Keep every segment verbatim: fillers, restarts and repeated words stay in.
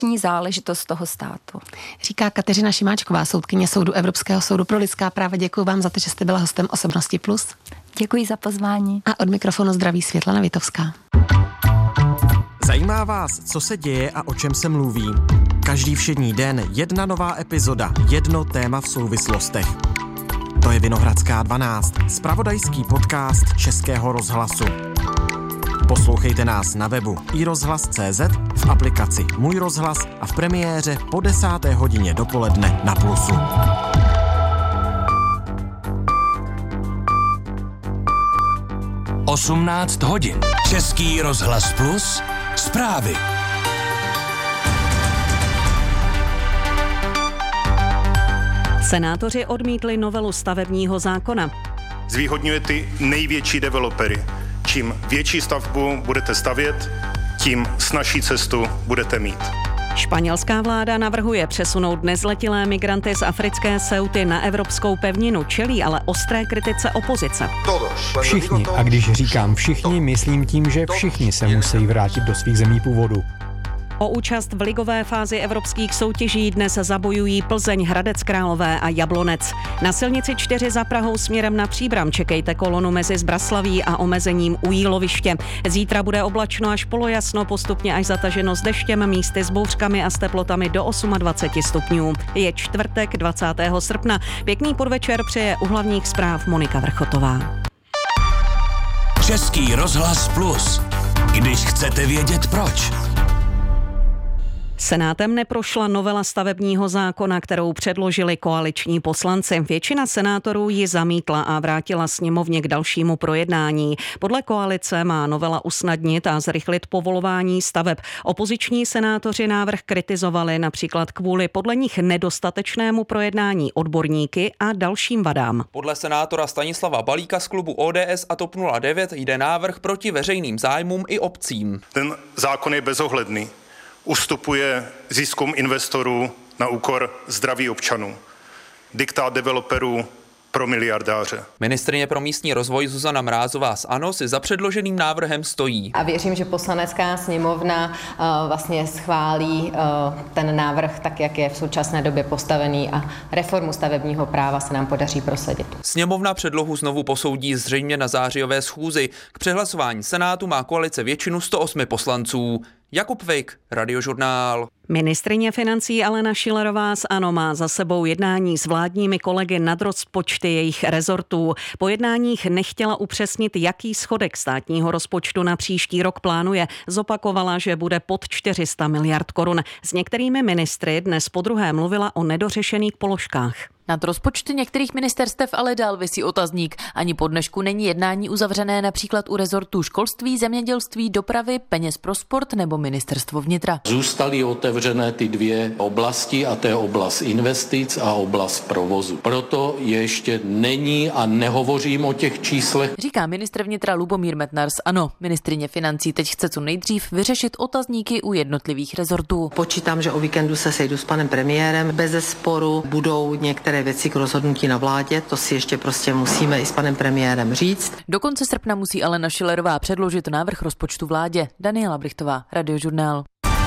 záležitost toho státu. Říká Kateřina Šimáčková, soudkyně Soudu Evropského soudu pro lidská práva. Děkuji vám za to, že jste byla hostem Osobnosti plus. Děkuji za pozvání. A od mikrofonu zdraví Světlana Vitovská. Zajímá vás, co se děje a o čem se mluví? Každý všední den jedna nová epizoda, jedno téma v souvislostech. To je Vinohradská dvanáct, zpravodajský podcast Českého rozhlasu. Poslouchejte nás na webu i rozhlas tečka cé zet, v aplikaci Můj rozhlas a v premiéře po desáté hodině dopoledne na Plusu. osmnáct hodin. Český rozhlas Plus. Zprávy. Senátoři odmítli novelu stavebního zákona. Zvýhodňuje ty největší developery. Čím větší stavbu budete stavět, tím snazší cestu budete mít. Španělská vláda navrhuje přesunout nezletilé migranty z africké Ceuty na evropskou pevninu, čelí ale ostré kritice opozice. Všichni, a když říkám všichni, myslím tím, že všichni se musí vrátit do svých zemí původu. O účast v ligové fázi evropských soutěží dnes zabojují Plzeň, Hradec Králové a Jablonec. Na silnici čtyři za Prahou směrem na Příbram čekejte kolonu mezi Zbraslaví a omezením u Jíloviště. Zítra bude oblačno až polojasno, postupně až zataženo s deštěm, místy s bouřkami a s teplotami do dvacet osm stupňů. Je čtvrtek dvacátého srpna. Pěkný podvečer přeje u hlavních zpráv Monika Vrchotová. Český rozhlas Plus. Když chcete vědět proč. Senátem neprošla novela stavebního zákona, kterou předložili koaliční poslanci. Většina senátorů ji zamítla a vrátila sněmovně k dalšímu projednání. Podle koalice má novela usnadnit a zrychlit povolování staveb. Opoziční senátoři návrh kritizovali například kvůli podle nich nedostatečnému projednání odborníky a dalším vadám. Podle senátora Stanislava Balíka z klubu O D S a TOP nula devět jde návrh proti veřejným zájmům i obcím. Ten zákon je bezohledný. Ustupuje ziskům investorů na úkor zdraví občanů. Diktát developerů pro miliardáře. Ministryně pro místní rozvoj Zuzana Mrázová z ANO si za předloženým návrhem stojí. A věřím, že poslanecká sněmovna uh, vlastně schválí uh, ten návrh tak, jak je v současné době postavený a reformu stavebního práva se nám podaří prosadit. Sněmovna předlohu znovu posoudí zřejmě na zářijové schůzi. K přehlasování Senátu má koalice většinu sto osm poslanců. Jakub Vejk, Radiožurnál. Ministryně financí Alena Schillerová z ANO má za sebou jednání s vládními kolegy nad rozpočty jejich rezortů. Po jednáních nechtěla upřesnit, jaký schodek státního rozpočtu na příští rok plánuje. Zopakovala, že bude pod čtyři sta miliard korun. S některými ministry dnes podruhé mluvila o nedořešených položkách. Nad rozpočty některých ministerstev ale dál visí otazník. Ani po dnešku není jednání uzavřené například u rezortů školství, zemědělství, dopravy, peněz pro sport nebo ministerstvo vnitra. Zůstaly otevřené ty dvě oblasti a to je oblast investic a oblast provozu. Proto ještě není a nehovořím o těch číslech. Říká ministr vnitra Lubomír Metnar z ANO. Ministryně financí teď chce co nejdřív vyřešit otazníky u jednotlivých rezortů. Počítám, že o víkendu se sejdu s panem premiérem. Bezesporu budou některé věci k rozhodnutí na vládě, to si ještě prostě musíme i s panem premiérem říct. Do konce srpna musí Alena Schillerová předložit návrh rozpočtu vládě. Daniela Brichtová, Radiožurnál.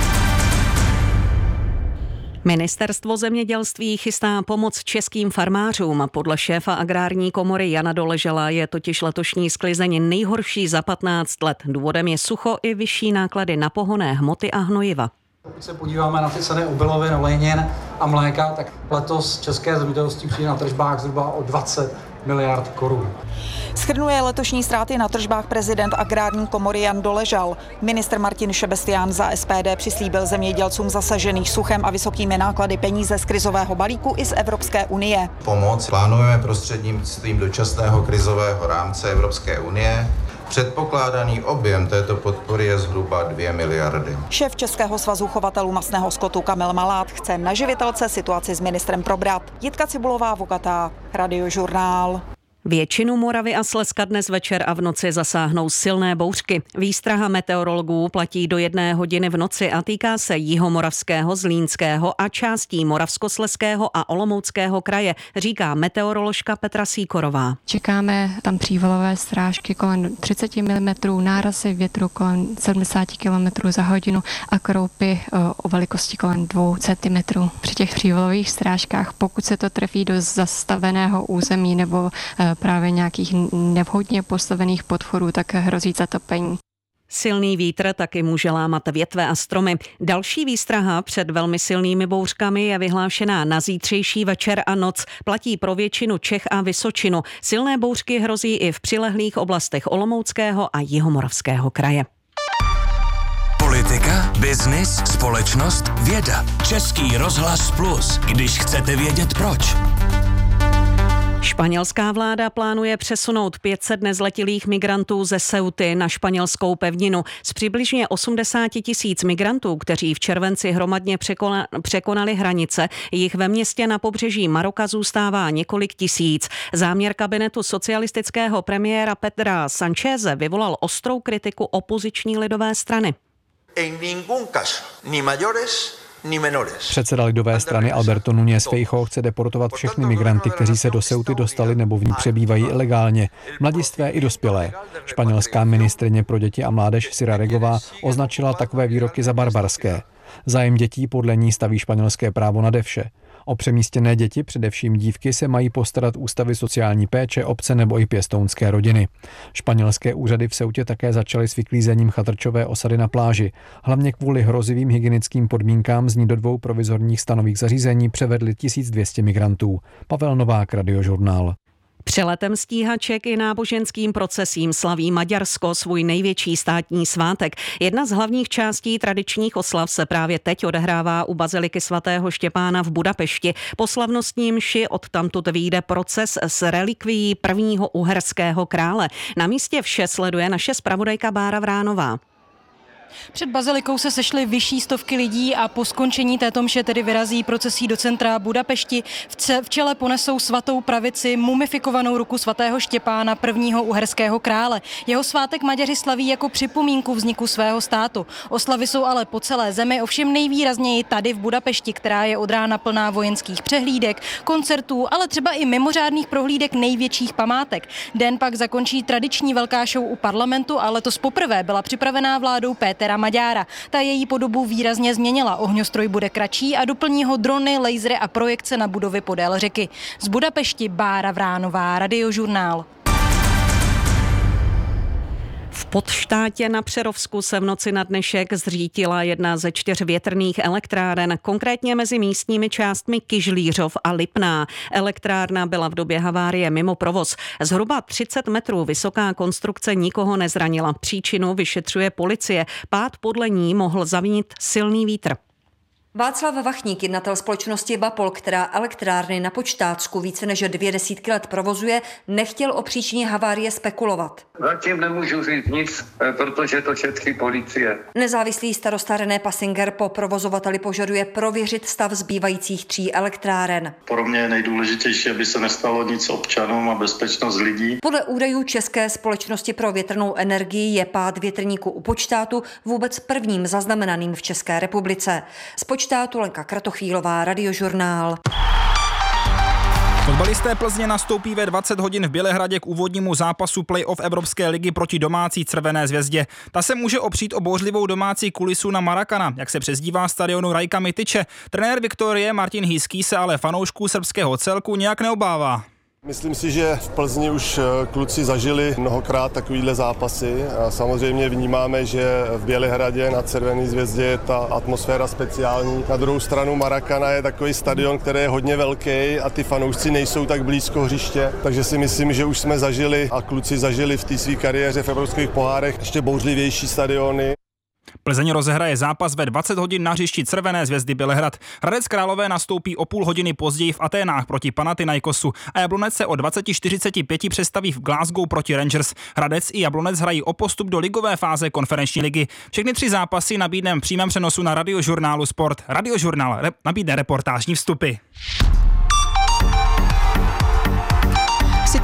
Ministerstvo zemědělství chystá pomoc českým farmářům. Podle šéfa agrární komory Jana Doležela je totiž letošní sklizeň nejhorší za patnáct let. Důvodem je sucho i vyšší náklady na pohonné hmoty a hnojiva. Pokud se podíváme na ty ceny obilovin, olejnin a mléka, tak letos české zemědělství přijde na tržbách zhruba o dvacet miliard korun. Shrnuje letošní ztráty na tržbách prezident agrární komory Jan Doležal. Ministr Martin Šebestián za S P D přislíbil zemědělcům zasažených suchem a vysokými náklady peníze z krizového balíku i z Evropské unie. Pomoc plánujeme prostřednictvím dočasného krizového rámce Evropské unie. Předpokládaný objem této podpory je zhruba dvě miliardy. Šéf Českého svazu chovatelů masného skotu Kamil Malát chce na živitelce situaci s ministrem probrat. Jitka Cibulová, Vokatá, Radiožurnál. Většinu Moravy a Slezska dnes večer a v noci zasáhnou silné bouřky. Výstraha meteorologů platí do jedné hodiny v noci a týká se Jihomoravského, Zlínského a částí Moravskoslezského a Olomouckého kraje, říká meteoroložka Petra Sýkorová. Čekáme tam přívalové srážky kolem třicet milimetrů, nárazy větru kolem sedmdesát kilometrů za hodinu a kroupy o velikosti kolem dvou centimetrů. Při těch přívalových srážkách, pokud se to trefí do zastaveného území nebo právě nějakých nevhodně postavených podchorů, tak hrozí zatopení. Silný vítr taky může lámat větve a stromy. Další výstraha před velmi silnými bouřkami je vyhlášená na zítřejší večer a noc. Platí pro většinu Čech a Vysočinu. Silné bouřky hrozí i v přilehlých oblastech Olomouckého a Jihomoravského kraje. Politika, biznis, společnost, věda. Český rozhlas Plus, když chcete vědět proč. Španělská vláda plánuje přesunout pět set nezletilých migrantů ze Ceuty na španělskou pevninu. Z přibližně osmdesát tisíc migrantů, kteří v červenci hromadně překonali hranice, jich ve městě na pobřeží Maroka zůstává několik tisíc. Záměr kabinetu socialistického premiéra Pedra Sáncheze vyvolal ostrou kritiku opoziční lidové strany. En ningún caso, ni mayores ni menores. Předseda lidové strany Alberto Núñez Feijóo chce deportovat všechny migranty, kteří se do Ceuty dostali nebo v ní přebývají ilegálně, mladistvé i dospělé. Španělská ministryně pro děti a mládež Sira Regová označila takové výroky za barbarské. Zájem dětí podle ní staví španělské právo nade vše. O přemístěné děti, především dívky, se mají postarat ústavy sociální péče, obce nebo i pěstounské rodiny. Španělské úřady v Ceutě také začaly s vyklízením chatrčové osady na pláži. Hlavně kvůli hrozivým hygienickým podmínkám z ní do dvou provizorních stanových zařízení převedli tisíc dvě stě migrantů. Pavel Novák, Radiožurnál. Přeletem stíhaček i náboženským procesím slaví Maďarsko svůj největší státní svátek. Jedna z hlavních částí tradičních oslav se právě teď odehrává u baziliky svatého Štěpána v Budapešti. Po slavnostní mši odtamtud vyjde proces s relikvií prvního uherského krále. Na místě vše sleduje naše zpravodajka Bára Vránová. Před bazilikou se sešly vyšší stovky lidí a po skončení této mše tedy vyrazí procesí do centra Budapešti. V čele ponesou svatou pravici, mumifikovanou ruku svatého Štěpána, prvního uherského krále. Jeho svátek Maďaři slaví jako připomínku vzniku svého státu. Oslavy jsou ale po celé zemi, ovšem nejvýrazněji tady v Budapešti, která je od rána plná vojenských přehlídek, koncertů, ale třeba i mimořádných prohlídek největších památek. Den pak zakončí tradiční velká show u parlamentu, ale letos poprvé byla připravená vládou Pétera Maďára. Ta její podobu výrazně změnila. Ohňostroj bude kratší a doplní ho drony, lasery a projekce na budovy podél řeky. Z Budapešti Bára Vránová, Radiožurnál. V Podštátě na Přerovsku se v noci na dnešek zřítila jedna ze čtyř větrných elektráren, konkrétně mezi místními částmi Kyžlířov a Lipná. Elektrárna byla v době havárie mimo provoz. Zhruba třicet metrů vysoká konstrukce nikoho nezranila. Příčinu vyšetřuje policie. Pád podle ní mohl zavinit silný vítr. Václav Vachník, jednatel společnosti Vapol, která elektrárny na Počtátsku více než dvě desítky let provozuje, nechtěl o příčině havárie spekulovat. Zatím nemůžu říct nic, protože to šetří policie. Nezávislý starosta René Passinger po provozovateli požaduje prověřit stav zbývajících tří elektráren. Pro mě je nejdůležitější, aby se nestalo nic občanům a bezpečnost lidí. Podle údajů České společnosti pro větrnou energii je pád větrníku u Počtátu vůbec prvním zaznamenaným v České republice. Štátu Lenka Kratochvílová, Radiožurnál. Fotbalisté Plzně nastoupí ve dvacet hodin v Bělehradě k úvodnímu zápasu play-off Evropské ligy proti domácí Červené zvězdě. Ta se může opřít o bouřlivou domácí kulisu na Maracana, jak se přezdívá stadionu Rajka Mitiče. Trenér Viktorie Martin Hýský se ale fanoušků srbského celku nějak neobává. Myslím si, že v Plzni už kluci zažili mnohokrát takovýhle zápasy a samozřejmě vnímáme, že v Bělehradě na Červené zvězdě je ta atmosféra speciální. Na druhou stranu Maracana je takový stadion, který je hodně velký a ty fanoušci nejsou tak blízko hřiště, takže si myslím, že už jsme zažili a kluci zažili v té své kariéře v evropských pohárech ještě bouřlivější stadiony. Plzeň rozehraje zápas ve dvacet hodin na hřišti Červené zvězdy Bělehrad. Hradec Králové nastoupí o půl hodiny později v Aténách proti Panathinaikosu a Jablonec se o dvacet čtyřicet pět přestaví v Glasgow proti Rangers. Hradec i Jablonec hrají o postup do ligové fáze konferenční ligy. Všechny tři zápasy nabídneme v přímém přenosu na Radiožurnálu Sport. Radiožurnál re- nabídne reportážní vstupy.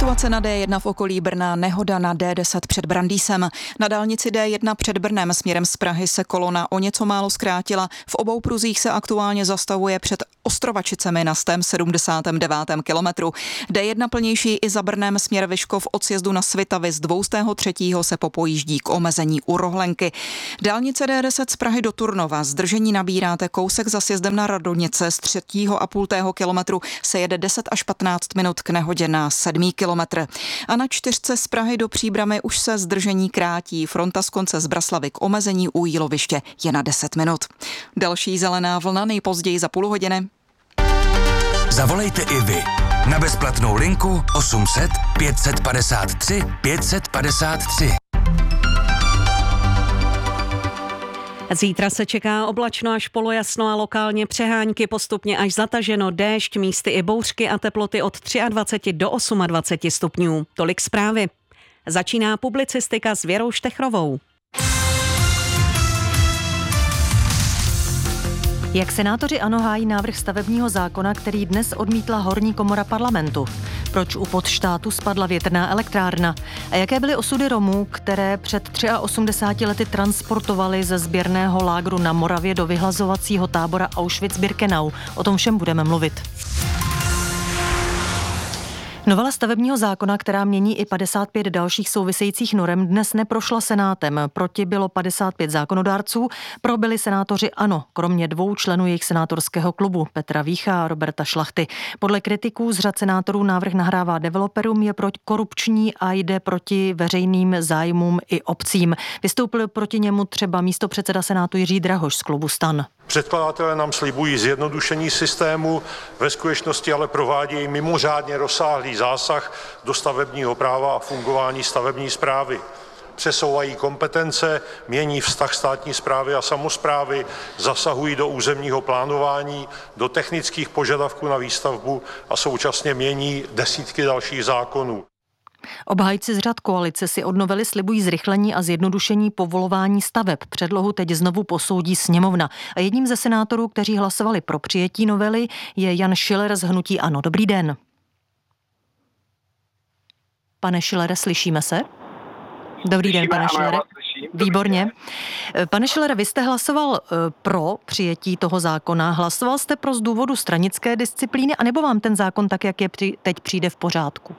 Situace na D jedna v okolí Brna, nehoda na D deset před Brandýsem. Na dálnici D jedna před Brnem směrem z Prahy se kolona o něco málo zkrátila. V obou pruzích se aktuálně zastavuje před Ostrovačicemi na sto sedmdesátém devátém kilometru. D jedna plnější i za Brnem směr Vyškov od sjezdu na Svitavy z dvě stě tři se popojíždí k omezení u Rohlenky. Dálnice D deset z Prahy do Turnova. Zdržení nabíráte kousek za sjezdem na Radonice z třetího a půl kilometru se jede deset až patnáct minut k nehodě na sedmý kilometr. A na čtyřce z Prahy do Příbramy už se zdržení krátí. Fronta z konce z Braslavy k omezení u Jíloviště je na deset minut. Další zelená vlna nejpozději za půl hodiny. Zavolejte i vy na bezplatnou linku osm set pět set padesát tři pět set padesát tři. Zítra se čeká oblačno až polojasno a lokálně přehánky, postupně až zataženo, déšť, místy i bouřky a teploty od dvacet tři do dvacet osm stupňů. Tolik zprávy. Začíná publicistika s Věrou Štechrovou. Jak senátoři ANO hájí návrh stavebního zákona, který dnes odmítla horní komora parlamentu? Proč u podštátu spadla větrná elektrárna? A jaké byly osudy Romů, které před osmdesáti třemi lety transportovali ze sběrného lágru na Moravě do vyhlazovacího tábora Auschwitz-Birkenau? O tom všem budeme mluvit. Novela stavebního zákona, která mění i padesát pět dalších souvisejících norem, dnes neprošla Senátem. Proti bylo padesát pět zákonodárců, pro byli senátoři ANO, kromě dvou členů jejich senátorského klubu, Petra Vícha a Roberta Šlachty. Podle kritiků z řad senátorů návrh nahrává developerům, je protikorupční a jde proti veřejným zájmům i obcím. Vystoupil proti němu třeba místopředseda Senátu Jiří Drahoš z klubu STAN. Předkladatelé nám slibují zjednodušení systému, ve skutečnosti ale provádějí mimořádně rozsáhlý zásah do stavebního práva a fungování stavební správy. Přesouvají kompetence, mění vztah státní správy a samosprávy, zasahují do územního plánování, do technických požadavků na výstavbu a současně mění desítky dalších zákonů. Obhájci z řad koalice si od novely slibují zrychlení a zjednodušení povolování staveb. Předlohu teď znovu posoudí sněmovna. A jedním ze senátorů, kteří hlasovali pro přijetí novely, je Jan Schiller z hnutí ANO. Dobrý den. Pane Schillere, slyšíme se? Dobrý slyšíme, den, pane Schillere. Výborně. Pane Schillere, vy jste hlasoval pro přijetí toho zákona. Hlasoval jste pro z důvodu stranické disciplíny, anebo vám ten zákon tak, jak je teď, přijde v pořádku?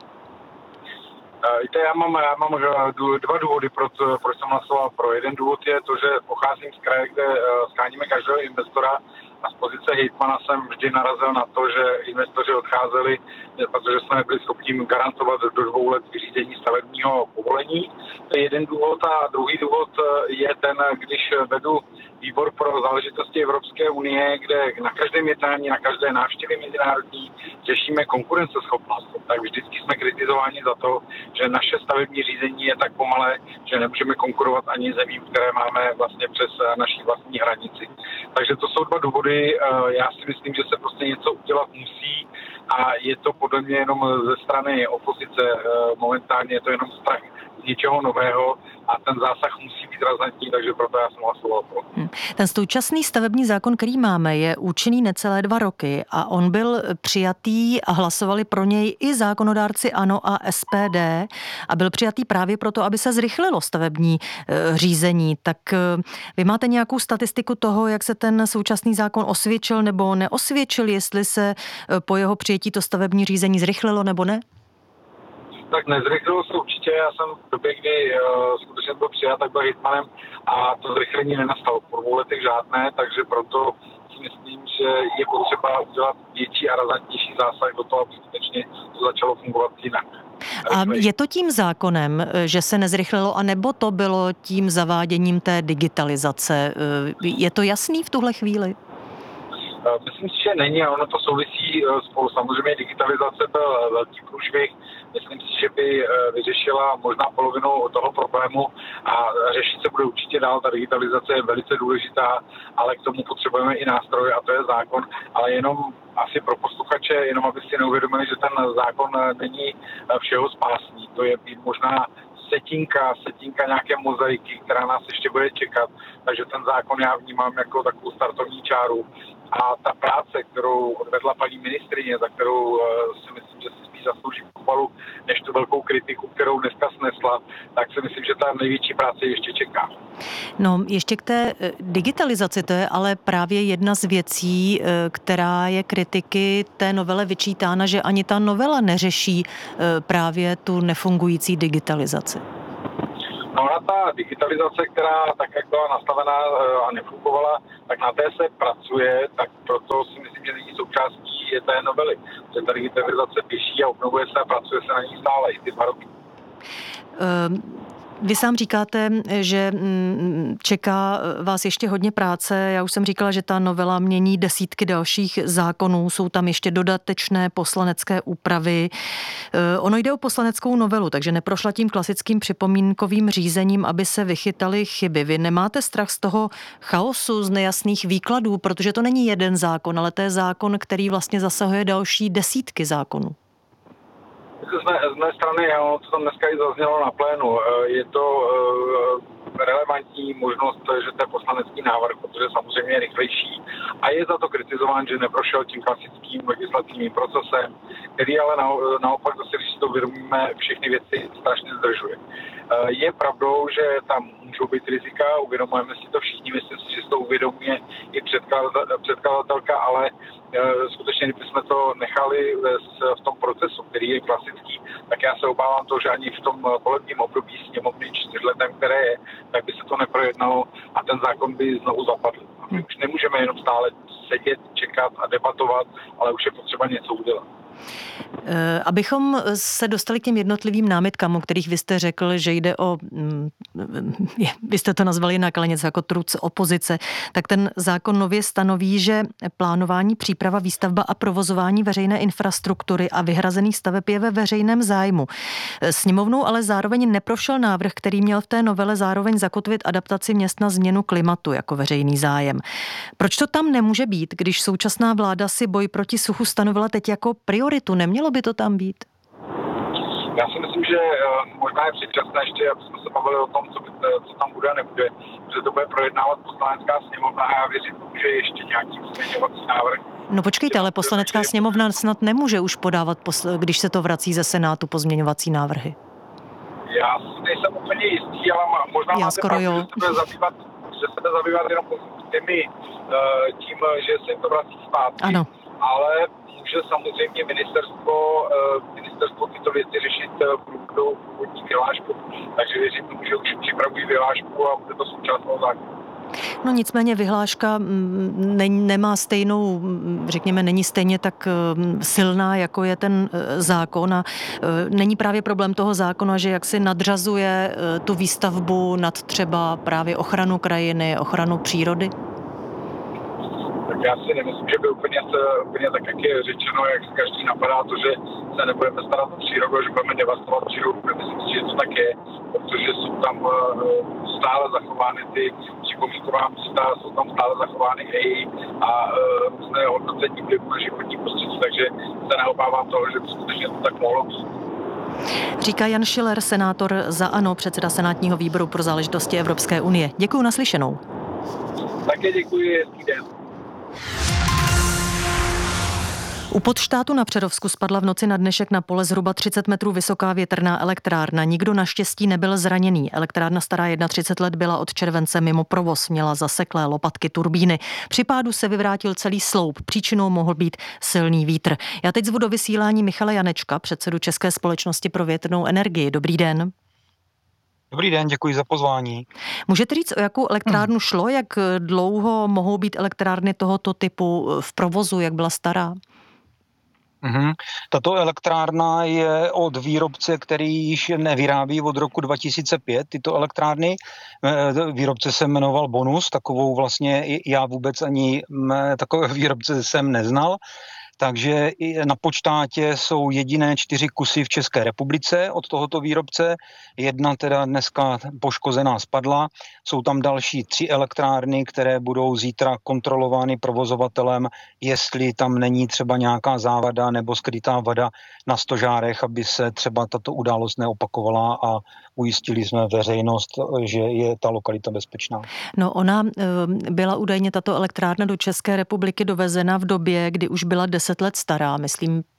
Víte, já mám, já mám dva důvody, proč, proč jsem hlasoval pro. Jeden důvod je to, že pocházím z kraje, kde scháníme každého investora a z pozice hejtmana jsem vždy narazil na to, že investoři odcházeli, protože jsme nebyli schopni jim garantovat do dvou let vyřízení stavebního povolení. To je jeden důvod a druhý důvod je ten, když vedu výbor pro záležitosti Evropské unie, kde na každém jednání, na každé návštěvě mezinárodní řešíme konkurenceschopnost, tak vždycky jsme kritizováni za to, že naše stavební řízení je tak pomalé, že nemůžeme konkurovat ani zemím, které máme vlastně přes naší vlastní hranici. Takže to jsou dva důvody. Já si myslím, že se prostě něco udělat musí a je to podle mě jenom ze strany opozice. Momentálně je to jenom strach z něčeho nového a ten zásah musí být razantní, takže proto já jsem hlasoval pro. Hmm. Ten současný stavební zákon, který máme, je účinný necelé dva roky a on byl přijatý a hlasovali pro něj i zákonodárci ANO a S P D a byl přijatý právě proto, aby se zrychlilo stavební e, řízení. Tak e, vy máte nějakou statistiku toho, jak se ten současný zákon osvědčil nebo neosvědčil, jestli se e, po jeho přijetí to stavební řízení zrychlilo nebo ne? Tak nezrychlilo se určitě, já jsem v době, kdy uh, skutečně byl přijat, tak byl hejtmanem a to zrychlení nenastalo po dvou letech žádné, takže proto si myslím, že je potřeba udělat větší a razantnější zásah do toho, aby skutečně to začalo fungovat jinak. A je to tím zákonem, že se nezrychlilo, anebo to bylo tím zaváděním té digitalizace? Je to jasný v tuhle chvíli? Myslím si, že není a ono to souvisí spolu. Samozřejmě digitalizace byl velký průšvih. Myslím si, že by vyřešila možná polovinu toho problému a řešit se bude určitě dál. Ta digitalizace je velice důležitá, ale k tomu potřebujeme i nástroje a to je zákon. Ale jenom asi pro posluchače, jenom aby si neuvědomili, že ten zákon není všeho spásný. To je možná setinka, setinka nějaké mozaiky, která nás ještě bude čekat. Takže ten zákon já vnímám jako takovou startovní čáru. A ta práce, kterou odvedla paní ministryně, za kterou si myslím, že si si zaslouží pochvalu, než tu velkou kritiku, kterou dneska snesla, tak si myslím, že ta největší práce ještě čeká. No, ještě k té digitalizaci, to je ale právě jedna z věcí, která je kritiky té novele vyčítána, že ani ta novela neřeší právě tu nefungující digitalizaci. No na ta digitalizace, která tak, jak byla nastavená a nefungovala, tak na té se pracuje, tak proto si myslím, že není součástí té novely. Že ta digitalizace běží a obnovuje se a pracuje se na ní stále i ty dva roky. Um... Vy sám říkáte, že čeká vás ještě hodně práce. Já už jsem říkala, že ta novela mění desítky dalších zákonů. Jsou tam ještě dodatečné poslanecké úpravy. Ono jde o poslaneckou novelu, takže neprošla tím klasickým připomínkovým řízením, aby se vychytaly chyby. Vy nemáte strach z toho chaosu, z nejasných výkladů, protože to není jeden zákon, ale to je zákon, který vlastně zasahuje další desítky zákonů. Z mé, z mé strany, co tam dneska i zaznělo na plénu, je to relevantní možnost, že to je poslanecký návrh, protože samozřejmě je rychlejší a je za to kritizován, že neprošel tím klasickým legislativním procesem, který ale naopak zase, když si to uvědomíme, všechny věci strašně zdržuje. Je pravdou, že tam můžou být rizika, uvědomujeme si to všichni, myslím si, že si to uvědomuje i předkladatelka, ale skutečně, kdybychom to nechali v tom procesu, který je klasický, tak já se obávám to, že ani v tom volebním období sněmovny čtyřletém, které je, tak by se to neprojednalo a ten zákon by znovu zapadl. A my už nemůžeme jenom stále sedět, čekat a debatovat, ale už je potřeba něco udělat. Abychom se dostali k těm jednotlivým námitkám, o kterých vy jste řekl, že jde o, vy jste to nazvali jinak, ale něco jako truc opozice, tak ten zákon nově stanoví, že plánování, příprava, výstavba a provozování veřejné infrastruktury a vyhrazených staveb je ve veřejném zájmu. Sněmovnou ale zároveň neprošel návrh, který měl v té novele zároveň zakotvit adaptaci měst na změnu klimatu jako veřejný zájem. Proč to tam nemůže být, když současná vláda si boj proti suchu stanovila teď jako prioritu? Nemělo by to tam být? Já si myslím, že možná je předčasné ještě, aby jsme se bavili o tom, co, by, co tam bude a nebude, že to bude projednávat poslanecká sněmovna a já věřím, že ještě nějaký pozměňovací návrh. No počkejte, ale poslanecká sněmovna snad nemůže už podávat, když se to vrací ze Senátu, pozměňovací návrhy. Já nejsem úplně jistý, ale možná já máte skoro pravdu, jo. že se bude zabývat, že se bude zabývat jenom těmi, tím, že se to vrací zpátky. Ano. Ale může samozřejmě ministerstvo, ministerstvo tyto věci řešit průběhu původní vyhlášku. Takže věřím tomu, že už připravují vyhlášku a bude to součást toho zákona. No nicméně vyhláška ne, nemá stejnou, řekněme, není stejně tak silná, jako je ten zákon a není právě problém toho zákona, že jak si nadřazuje tu výstavbu nad třeba právě ochranu krajiny, ochranu přírody? Tak já si nemyslím, že by úplně, úplně tak, jak je řečeno, jak každý napadá to, že se nebudeme starat o přírodu, že budeme devastovat přírodu. Myslím si, že to tak je, protože jsou tam stále zachovány ty připomínková místa, jsou tam stále zachovány E I a různé hodnocení vlivu na životní prostředí, takže se neobávám toho, že by skutečně to tak mohlo být. Říká Jan Schiller, senátor za ANO, předseda senátního výboru pro záležitosti Evropské unie. Děkuju, naslyšenou. Také děkuji, hezký den. U Podštátu na Přerovsku spadla v noci na dnešek na pole zhruba třicet metrů vysoká větrná elektrárna. Nikdo naštěstí nebyl zraněný. Elektrárna stará třicet jedna let byla od července mimo provoz, měla zaseklé lopatky turbíny. Při pádu se vyvrátil celý sloup. Příčinou mohl být silný vítr. Já teď zvu do vysílání Michala Janečka, předsedu České společnosti pro větrnou energii. Dobrý den. Dobrý den, děkuji za pozvání. Můžete říct, o jakou elektrárnu šlo? Jak dlouho mohou být elektrárny tohoto typu v provozu? Jak byla stará? Uhum. Tato elektrárna je od výrobce, který již nevyrábí od roku dva tisíce pět tyto elektrárny. Výrobce se jmenoval Bonus, takovou vlastně já vůbec ani takové výrobce jsem neznal. Takže na Podštátě jsou jediné čtyři kusy v České republice od tohoto výrobce. Jedna teda dneska poškozená spadla. Jsou tam další tři elektrárny, které budou zítra kontrolovány provozovatelem, jestli tam není třeba nějaká závada nebo skrytá vada na stožárech, aby se třeba tato událost neopakovala a ujistili jsme veřejnost, že je ta lokalita bezpečná. No ona byla údajně tato elektrárna do České republiky dovezena v době, kdy už byla deset let stará, myslím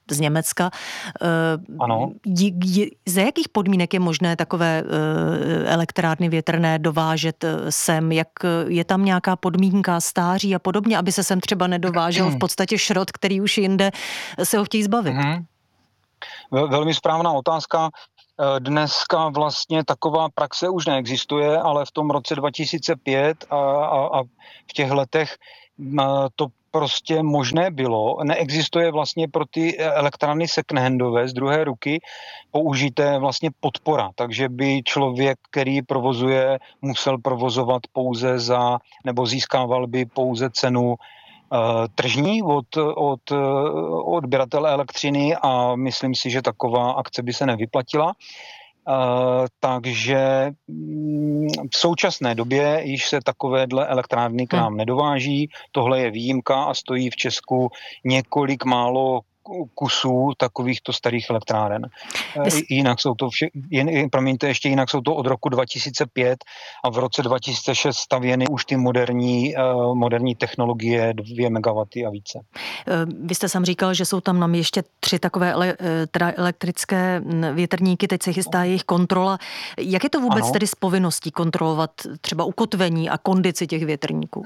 z Německa. Ano. Za jakých podmínek je možné takové elektrárny větrné dovážet sem? Jak je tam nějaká podmínka stáří a podobně, aby se sem třeba nedovážel v podstatě šrot, který už jinde se ho chtějí zbavit? Mm-hmm. Velmi správná otázka. Dneska vlastně taková praxe už neexistuje, ale v tom roce dva tisíce pět a, a, a v těch letech to prostě možné bylo. Neexistuje vlastně pro ty elektrárny second-handové z druhé ruky použité vlastně podpora, takže by člověk, který provozuje, musel provozovat pouze za, nebo získával by pouze cenu tržní od, od odběratele elektřiny a myslím si, že taková akce by se nevyplatila. Uh, takže v současné době již se takovéhle elektrárny k nám hmm. nedováží. Tohle je výjimka a stojí v Česku několik málo kusů takovýchto starých elektráren. Vys... Jinak jsou to vše, jen, promiňte, ještě jinak jsou to od roku dva tisíce pět a v roce dva tisíce šest stavěny už ty moderní, uh, moderní technologie dvě megawaty a více. Vy jste sám říkal, že jsou tam nám ještě tři takové ele, teda elektrické větrníky, teď se chystá jejich kontrola. Jak je to vůbec ano. tedy s povinností kontrolovat třeba ukotvení a kondici těch větrníků?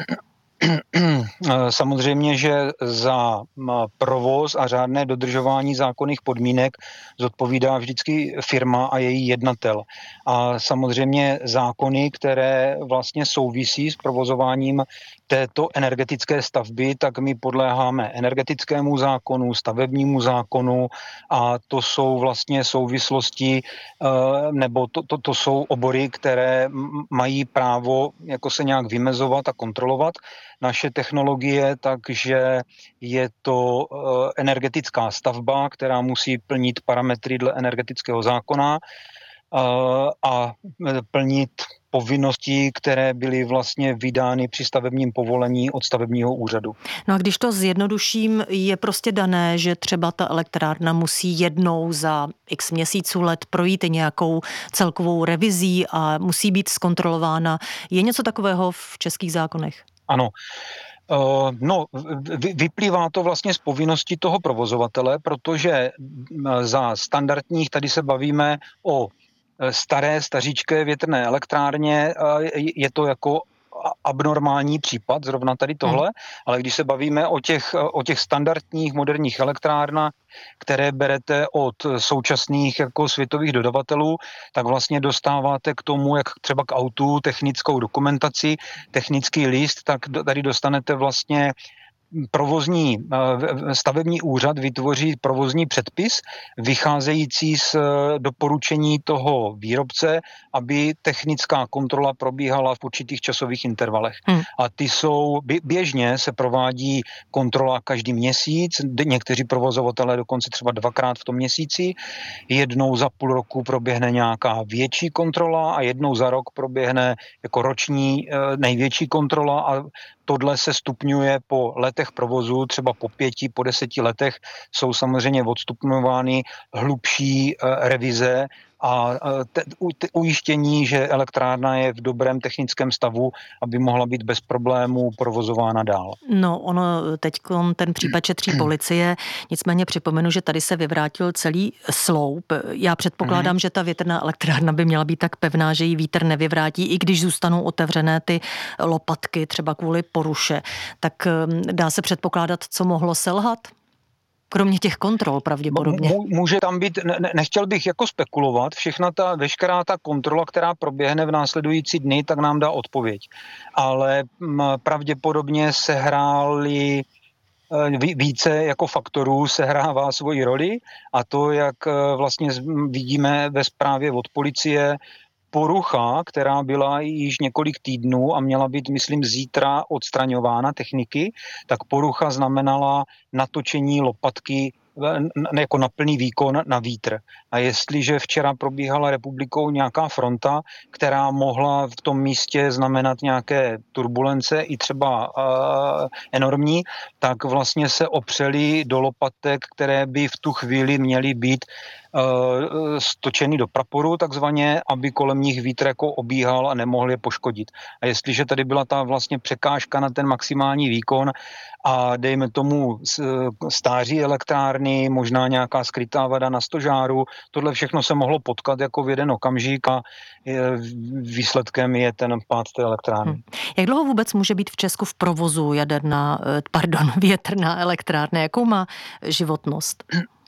Samozřejmě, že za provoz a řádné dodržování zákonných podmínek zodpovídá vždycky firma a její jednatel. A samozřejmě zákony, které vlastně souvisí s provozováním této energetické stavby, tak my podléháme energetickému zákonu, stavebnímu zákonu a to jsou vlastně souvislosti nebo to, to, to jsou obory, které mají právo jako se nějak vymezovat a kontrolovat naše technologie, takže je to energetická stavba, která musí plnit parametry dle energetického zákona a plnit povinností, které byly vlastně vydány při stavebním povolení od stavebního úřadu. No a když to zjednoduším, je prostě dané, že třeba ta elektrárna musí jednou za x měsíců let projít nějakou celkovou revizí a musí být zkontrolována. Je něco takového v českých zákonech? Ano. Uh, no, vyplývá to vlastně z povinnosti toho provozovatele, protože za standardních, tady se bavíme o staré, staříčké větrné elektrárně, je to jako abnormální případ, zrovna tady tohle, hmm. ale když se bavíme o těch, o těch standardních moderních elektrárnách, které berete od současných jako světových dodavatelů, tak vlastně dostáváte k tomu, jak třeba k autu, technickou dokumentaci, technický list, tak tady dostanete vlastně provozní stavební úřad vytvoří provozní předpis vycházející z doporučení toho výrobce, aby technická kontrola probíhala v určitých časových intervalech. Hmm. A ty jsou, běžně se provádí kontrola každý měsíc, někteří provozovatelé dokonce třeba dvakrát v tom měsíci, jednou za půl roku proběhne nějaká větší kontrola a jednou za rok proběhne jako roční největší kontrola a tohle se stupňuje po letech provozu, třeba po pěti, po deseti letech jsou samozřejmě odstupňovány hlubší revize a te, te, ujištění, že elektrárna je v dobrém technickém stavu, aby mohla být bez problémů provozována dál. No, ono teď ten případ šetří policie, nicméně připomenu, že tady se vyvrátil celý sloup. Já předpokládám, mm. že ta větrná elektrárna by měla být tak pevná, že ji vítr nevyvrátí, i když zůstanou otevřené ty lopatky, třeba kvůli poruše. Tak dá se předpokládat, co mohlo selhat? Kromě těch kontrol pravděpodobně. Může tam být, ne, nechtěl bych jako spekulovat, všechna ta, veškerá ta kontrola, která proběhne v následující dny, tak nám dá odpověď. Ale m, pravděpodobně sehrály více jako faktorů sehrává svoji roli a to, jak vlastně vidíme ve zprávě od policie, porucha, která byla již několik týdnů a měla být, myslím, zítra odstraňována techniky, tak porucha znamenala natočení lopatky jako na plný výkon na vítr. A jestliže včera probíhala republikou nějaká fronta, která mohla v tom místě znamenat nějaké turbulence i třeba uh, enormní, tak vlastně se opřeli do lopatek, které by v tu chvíli měly být stočený do praporu takzvaně, aby kolem nich vítr jako obíhal a nemohl je poškodit. A jestliže tady byla ta vlastně překážka na ten maximální výkon a dejme tomu stáří elektrárny, možná nějaká skrytá vada na stožáru, tohle všechno se mohlo potkat jako v jeden okamžik a výsledkem je ten pád té elektrárny. Hmm. Jak dlouho vůbec může být v Česku v provozu jaderná, pardon, větrná elektrárna? Jakou má životnost?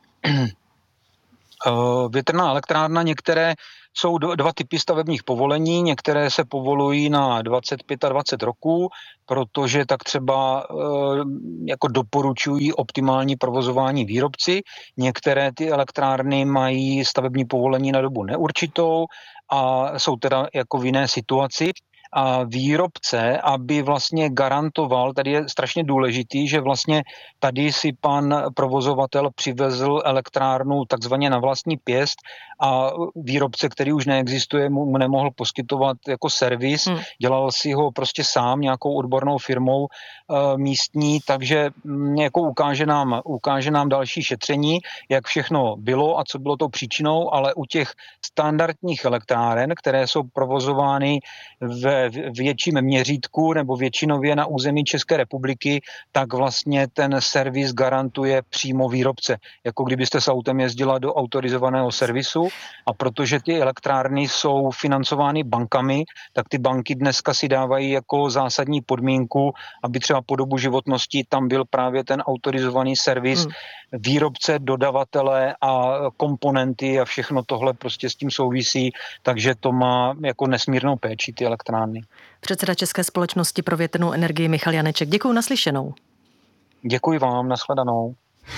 Větrná elektrárna, některé jsou dva typy stavebních povolení, některé se povolují na dvacet pět a dvacet roků, protože tak třeba jako doporučují optimální provozování výrobci. Některé ty elektrárny mají stavební povolení na dobu neurčitou a jsou teda jako v jiné situaci. A výrobce, aby vlastně garantoval, tady je strašně důležitý, že vlastně tady si pan provozovatel přivezl elektrárnu takzvaně na vlastní pěst a výrobce, který už neexistuje, mu nemohl poskytovat jako servis, hmm. dělal si ho prostě sám nějakou odbornou firmou e, místní, takže m, jako ukáže nám, ukáže nám další šetření, jak všechno bylo a co bylo tou příčinou, ale u těch standardních elektráren, které jsou provozovány ve větším měřítku nebo většinově na území České republiky, tak vlastně ten servis garantuje přímo výrobce. Jako kdybyste s autem jezdila do autorizovaného servisu a protože ty elektrárny jsou financovány bankami, tak ty banky dneska si dávají jako zásadní podmínku, aby třeba po dobu životnosti tam byl právě ten autorizovaný servis, hmm. výrobce, dodavatele a komponenty a všechno tohle prostě s tím souvisí, takže to má jako nesmírnou péči ty elektrárny. Předseda České společnosti pro větrnou energii Michal Janeček. Děkuji, naslyšenou. Děkuji vám, nashledanou.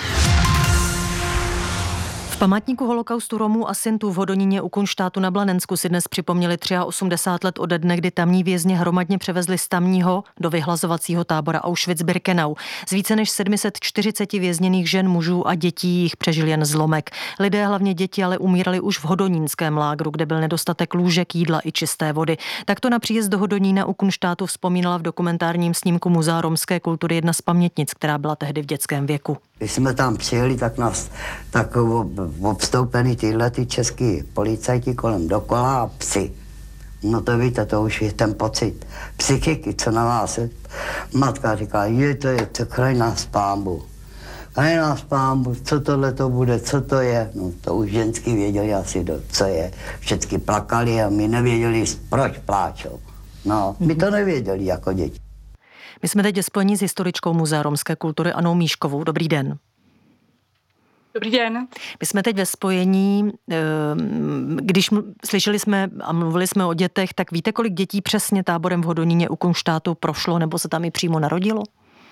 V památníku holokaustu Romů a Sintů v Hodoníně u Kunštátu na Blanensku si dnes připomněli osmdesát tři let ode dne, kdy tamní vězni hromadně převezli z tamního do vyhlazovacího tábora Auschwitz-Birkenau. Z více než sedm set čtyřicet vězněných žen, mužů a dětí jich přežil jen zlomek. Lidé, hlavně děti, ale umírali už v hodonínském lágru, kde byl nedostatek lůžek, jídla i čisté vody. Takto na příjezd do Hodonína u Kunštátu vzpomínala v dokumentárním snímku Muzea romské kultury jedna z pamětnic, která byla tehdy v dětském věku. Když jsme tam přijeli, tak nás tak obstoupení tyhle ty český policajti kolem dokola a psi. No to víte, to už je ten pocit psychiky, co na vás je. Matka říká, je to je, to kraj nás pámbu. Kraj nás pámbu, co tohle to bude, co to je. No to už ženský věděli asi, do, co je. Všichni plakali a my nevěděli, proč pláčou. No, my to nevěděli jako děti. My jsme teď spojení s historičkou Muzea romské kultury Anou Míškovou. Dobrý den. Dobrý den. My jsme teď ve spojení, když slyšeli jsme a mluvili jsme o dětech, tak víte, kolik dětí přesně táborem v Hodoníně u Kunštátu prošlo nebo se tam i přímo narodilo?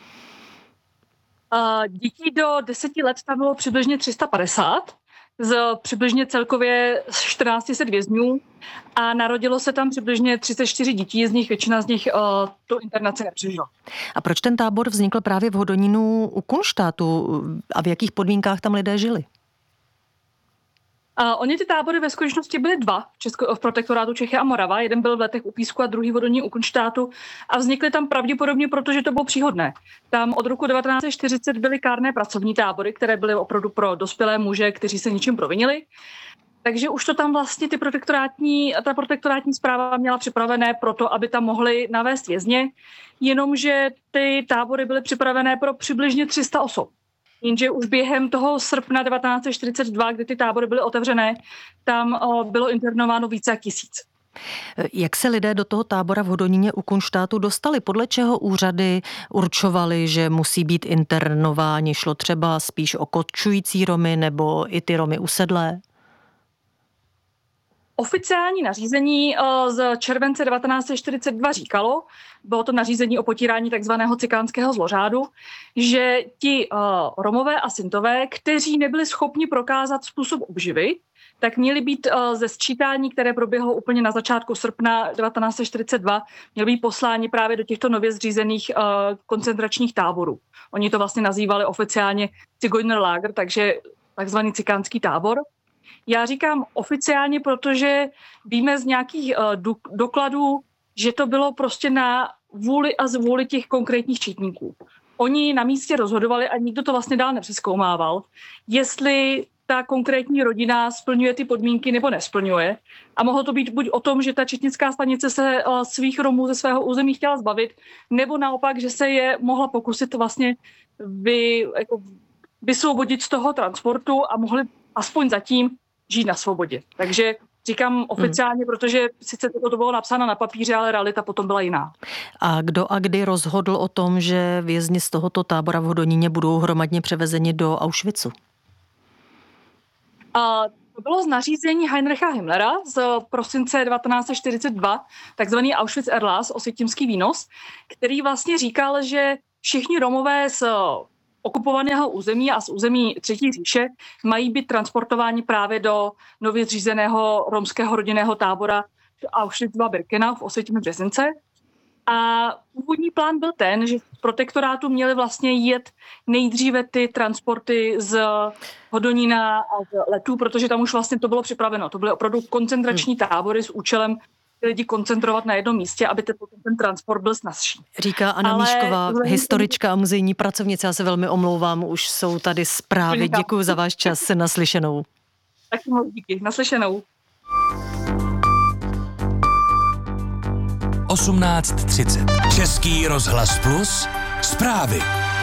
Dětí do deseti let tam bylo přibližně tři sta padesát. Z přibližně celkově čtrnáct set vězňů a narodilo se tam přibližně třicet čtyři dětí, z nich většina z nich uh, tu internaci nepřežila. A proč ten tábor vznikl právě v Hodonínu u Kunštátu a v jakých podmínkách tam lidé žili? Uh, oni ty tábory ve skutečnosti byly dva v, Česko, v protektorátu Čechy a Morava. Jeden byl v Letech u Písku a druhý v Hodoníně u Kunštátu a vznikly tam pravděpodobně, protože to bylo příhodné. Tam od roku devatenáct set čtyřicet byly kárné pracovní tábory, které byly opravdu pro dospělé muže, kteří se ničím provinili. Takže už to tam vlastně ty protektorátní, ta protektorátní správa měla připravené pro to, aby tam mohli navést vězně, jenomže ty tábory byly připravené pro přibližně tři sta osob. Jenže už během toho srpna devatenáct set čtyřicet dva, kdy ty tábory byly otevřené, tam bylo internováno více jak tisíc. Jak se lidé do toho tábora v Hodoníně u Kunštátu dostali? Podle čeho úřady určovaly, že musí být internováni? Šlo třeba spíš o kočující Romy nebo i ty Romy usedlé? Oficiální nařízení z července devatenáct set čtyřicet dva říkalo, bylo to nařízení o potírání takzvaného cikánského zlořádu, že ti Romové a Sintové, kteří nebyli schopni prokázat způsob obživy, tak měli být ze sčítání, které proběhlo úplně na začátku srpna devatenáct set čtyřicet dva, měli být posláni právě do těchto nově zřízených koncentračních táborů. Oni to vlastně nazývali oficiálně Zigeunerlager, takže takzvaný cikánský tábor. Já říkám oficiálně, protože víme z nějakých uh, dokladů, že to bylo prostě na vůli a zvůli těch konkrétních čítníků. Oni na místě rozhodovali a nikdo to vlastně dál nepřezkoumával, jestli ta konkrétní rodina splňuje ty podmínky nebo nesplňuje. A mohlo to být buď o tom, že ta četnická stanice se svých Romů ze svého území chtěla zbavit, nebo naopak, že se je mohla pokusit vlastně vy, jako, vysvobodit z toho transportu a mohli aspoň zatím žít na svobodě. Takže říkám oficiálně, hmm. protože sice to bylo napsáno na papíře, ale realita potom byla jiná. A kdo a kdy rozhodl o tom, že vězni z tohoto tábora v Hodoníně budou hromadně převezeni do Auschwitzu? A to bylo z nařízení Heinricha Himmlera z prosince devatenáct set čtyřicet dva, takzvaný Auschwitz-Erlass, osvětimský výnos, který vlastně říkal, že všichni Romové z okupovaného území a z území Třetí říše mají být transportováni právě do nově zřízeného romského rodinného tábora Auschwitz-Birkenau v Osvětimi-Březince. A původní plán byl ten, že v protektorátu měly vlastně jet nejdříve ty transporty z Hodonína a z Letů, protože tam už vlastně to bylo připraveno. To byly opravdu koncentrační tábory s účelem lidi koncentrovat na jednom místě, aby ten, ten transport byl snazší. Říká Anna Ale... Míšková, historička a muzejní pracovnice. Já se velmi omlouvám, už jsou tady zprávy. Děkuji za váš čas, naslyšenou. Taky moc díky, naslyšenou. osmnáct třicet. Český rozhlas Plus. Zprávy.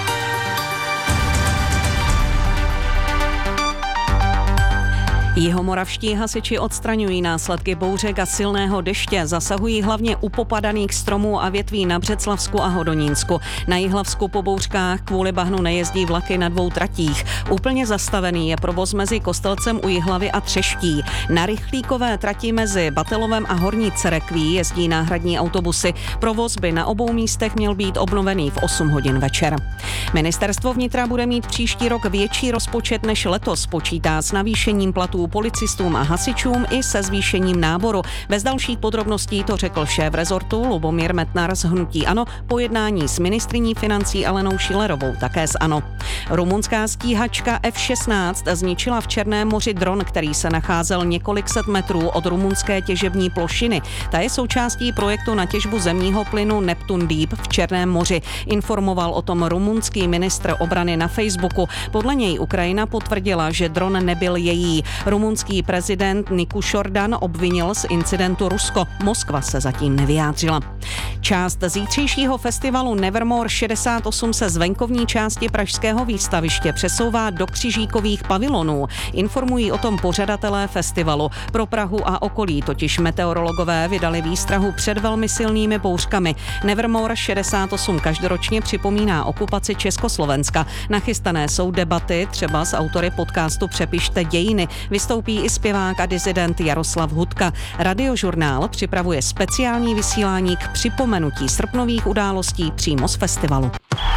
Jihomoravští hasiči odstraňují následky bouřek a silného deště, zasahují hlavně u popadaných stromů a větví na Břeclavsku a Hodonínsku. Na Jihlavsku po bouřkách kvůli bahnu nejezdí vlaky na dvou tratích. Úplně zastavený je provoz mezi Kostelcem u Jihlavy a Třeští. Na rychlíkové trati mezi Batelovem a Horní Cerekví jezdí náhradní autobusy. Provoz by na obou místech měl být obnovený v osm hodin večer. Ministerstvo vnitra bude mít příští rok větší rozpočet než letos, počítá s navýšením platů policistům a hasičům i se zvýšením náboru. Bez dalších podrobností to řekl šéf rezortu Lubomír Metnar z hnutí ANO po jednání s ministryní financí Alenou Schillerovou, také z ANO. Rumunská stíhačka F šestnáct zničila v Černém moři dron, který se nacházel několik set metrů od rumunské těžební plošiny. Ta je součástí projektu na těžbu zemního plynu Neptun Deep v Černém moři. Informoval o tom rumunský ministr obrany na Facebooku. Podle něj Ukrajina potvrdila, že dron nebyl její. Rumunský prezident Niku Šordan obvinil z incidentu Rusko. Moskva se zatím nevyjádřila. Část zítřejšího festivalu Nevermore šedesát osm se z venkovní části pražského výstaviště přesouvá do křižíkových pavilonů. Informují o tom pořadatelé festivalu. Pro Prahu a okolí totiž meteorologové vydali výstrahu před velmi silnými bouřkami. Nevermore šedesát osm každoročně připomíná okupaci Československa. Nachystané jsou debaty, třeba s autory podcastu Přepište dějiny. Vystoupí i zpěvák a disident Jaroslav Hudka. Radiožurnál připravuje speciální vysílání k připomenutí srpnových událostí přímo z festivalu.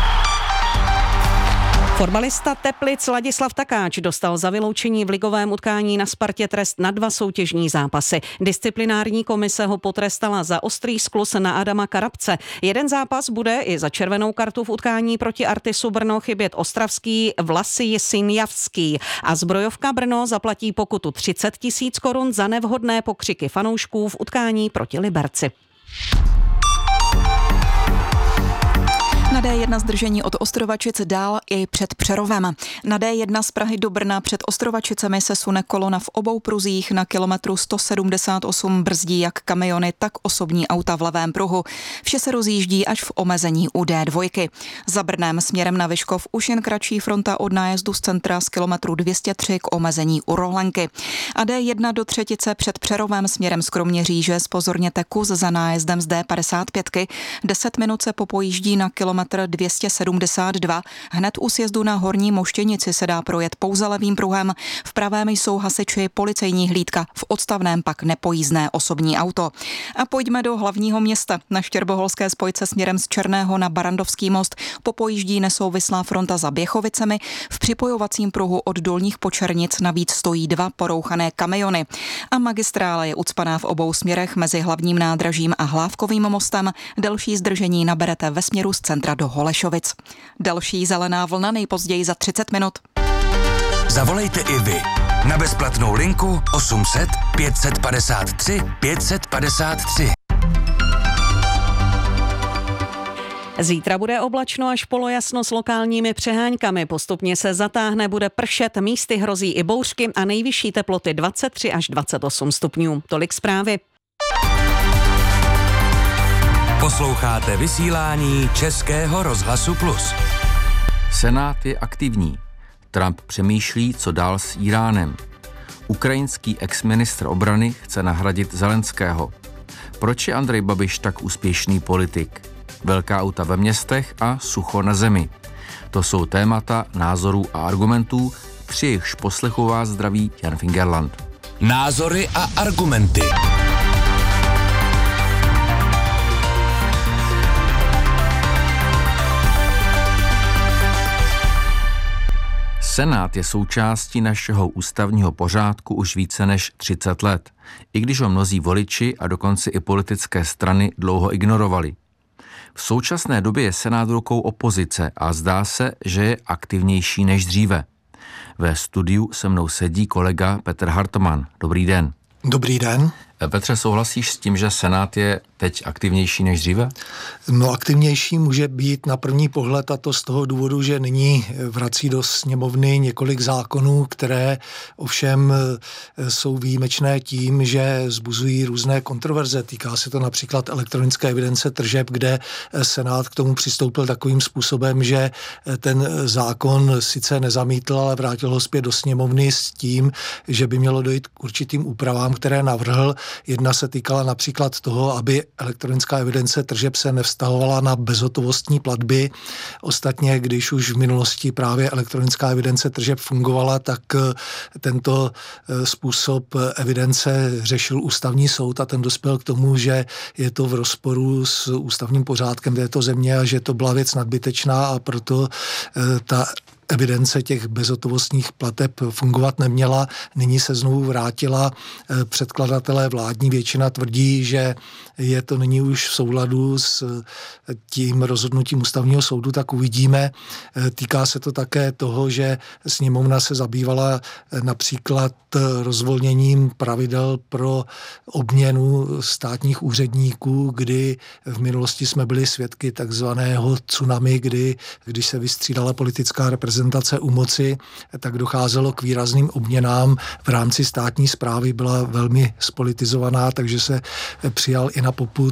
Fotbalista Teplic Ladislav Takáč dostal za vyloučení v ligovém utkání na Spartě trest na dva soutěžní zápasy. Disciplinární komise ho potrestala za ostrý skluz na Adama Karabce. Jeden zápas bude i za červenou kartu v utkání proti Artisu Brno chybět ostravský Vlasy Sinjavský a zbrojovka Brno zaplatí pokutu třicet tisíc korun za nevhodné pokřiky fanoušků v utkání proti Liberci. Na D jedna zdržení od Ostrovačic dál i před Přerovem. Na D jedna z Prahy do Brna před Ostrovačicemi se sune kolona v obou pruzích. Na kilometru sto sedmdesát osm brzdí jak kamiony, tak osobní auta v levém pruhu. Vše se rozjíždí až v omezení u D dva. Za Brnem směrem na Vyškov už jen kratší fronta od nájezdu z centra z kilometru dvě stě tři k omezení u Rohlenky. A D jedna do Třetice před Přerovem směrem z Kroměříže zpozorněte kus za nájezdem z D padesát pět. deset minut se popojíždí na kilometr dvě stě sedmdesát dva. Hned u sjezdu na Horní Moštěnici se dá projet pouze levým pruhem. V pravém jsou hasiči, policejní hlídka, v odstavném pak nepojízdné osobní auto. A pojďme do hlavního města. Na štěrboholské spojce směrem z Černého na Barandovský most popojíždí nesouvislá fronta za Běchovicemi. V připojovacím pruhu od Dolních Počernic navíc stojí dva porouchané kamiony. A magistrála je ucpaná v obou směrech mezi hlavním nádražím a Hlávkovým mostem. Delší zdržení naberete ve směru z centra do Holešovic. Další zelená vlna nejpozději za třicet minut. Zavolejte i vy na bezplatnou linku osm set pět set padesát tři pět set padesát tři. Zítra bude oblačno až polojasno s lokálními přeháňkami. Postupně se zatáhne, bude pršet, místy hrozí i bouřky a nejvyšší teploty dvacet tři až dvacet osm stupňů. Tolik zprávy. Posloucháte vysílání Českého rozhlasu Plus. Senát je aktivní. Trump přemýšlí, co dál s Íránem. Ukrajinský exministr obrany chce nahradit Zelenského. Proč je Andrej Babiš tak úspěšný politik? Velká auta ve městech a sucho na zemi. To jsou témata názorů a argumentů, při jejichž poslechu vás zdraví Jan Fingerland. Názory a argumenty. Senát je součástí našeho ústavního pořádku už více než třicet let, i když ho mnozí voliči a dokonce i politické strany dlouho ignorovali. V současné době je Senát v rukou opozice a zdá se, že je aktivnější než dříve. Ve studiu se mnou sedí kolega Petr Hartmann. Dobrý den. Dobrý den. Petře, souhlasíš s tím, že Senát je teď aktivnější než dříve? No, aktivnější může být na první pohled, a to z toho důvodu, že nyní vrací do sněmovny několik zákonů, které ovšem jsou výjimečné tím, že vzbuzují různé kontroverze. Týká se to například elektronické evidence tržeb, kde Senát k tomu přistoupil takovým způsobem, že ten zákon sice nezamítl, ale vrátil ho zpět do sněmovny s tím, že by mělo dojít k určitým úpravám, které navrhl. Jedna se týkala například toho, aby elektronická evidence tržeb se nevztahovala na bezhotovostní platby. Ostatně, když už v minulosti právě elektronická evidence tržeb fungovala, tak tento způsob evidence řešil ústavní soud a ten dospěl k tomu, že je to v rozporu s ústavním pořádkem této země a že to byla věc nadbytečná a proto ta evidence těch bezhotovostních plateb fungovat neměla. Nyní se znovu vrátila. Předkladatelé, vládní většina tvrdí, že je to nyní už v souladu s tím rozhodnutím ústavního soudu, tak uvidíme. Týká se to také toho, že sněmovna se zabývala například rozvolněním pravidel pro obměnu státních úředníků, kdy v minulosti jsme byli svědky takzvaného tsunami, kdy, když se vystřídala politická reprezentace u moci, tak docházelo k výrazným obměnám v rámci státní správy, byla velmi spolitizovaná, takže se přijal i na popud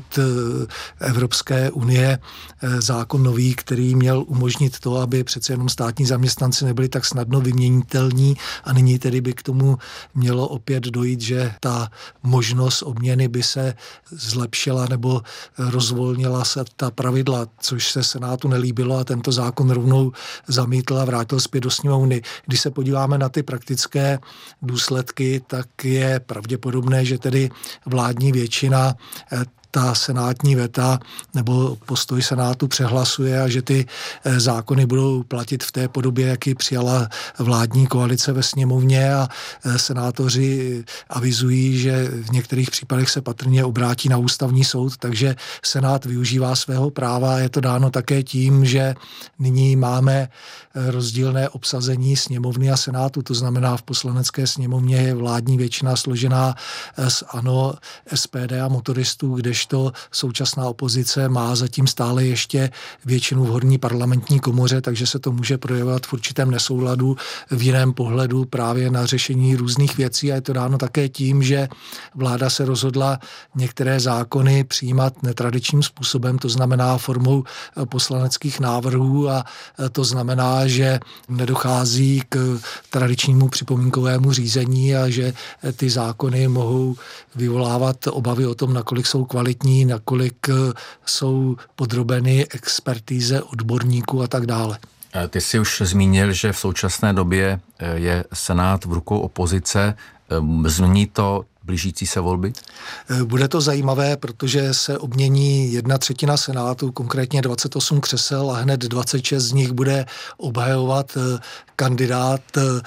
Evropské unie zákon nový, který měl umožnit to, aby přece jenom státní zaměstnanci nebyli tak snadno vyměnitelní a nyní tedy by k tomu mělo opět dojít, že ta možnost obměny by se zlepšila nebo rozvolnila se ta pravidla, což se Senátu nelíbilo a tento zákon rovnou zamítl a vrátil zpět do sněmovny. Když se podíváme na ty praktické důsledky, tak je pravděpodobné, že tedy vládní většina ta senátní veta nebo postoj Senátu přehlasuje a že ty zákony budou platit v té podobě, jak ji přijala vládní koalice ve sněmovně a senátoři avizují, že v některých případech se patrně obrátí na ústavní soud, takže Senát využívá svého práva a je to dáno také tím, že nyní máme rozdílné obsazení sněmovny a Senátu, to znamená v poslanecké sněmovně je vládní většina složená z ANO, S P D a motoristů, kdežto současná opozice má zatím stále ještě většinu v horní parlamentní komoře, takže se to může projevovat v určitém nesouladu, v jiném pohledu právě na řešení různých věcí a je to dáno také tím, že vláda se rozhodla některé zákony přijímat netradičním způsobem, to znamená formou poslaneckých návrhů a to znamená, že nedochází k tradičnímu připomínkovému řízení a že ty zákony mohou vyvolávat obavy o tom, nakolik jsou kvalitní, nakolik jsou podrobeny expertíze odborníků a tak dále. Ty jsi už zmínil, že v současné době je Senát v rukou opozice. Změní to blížící se volby? Bude to zajímavé, protože se obmění jedna třetina Senátu, konkrétně dvacet osm křesel a hned dvacet šest z nich bude obhajovat kandidát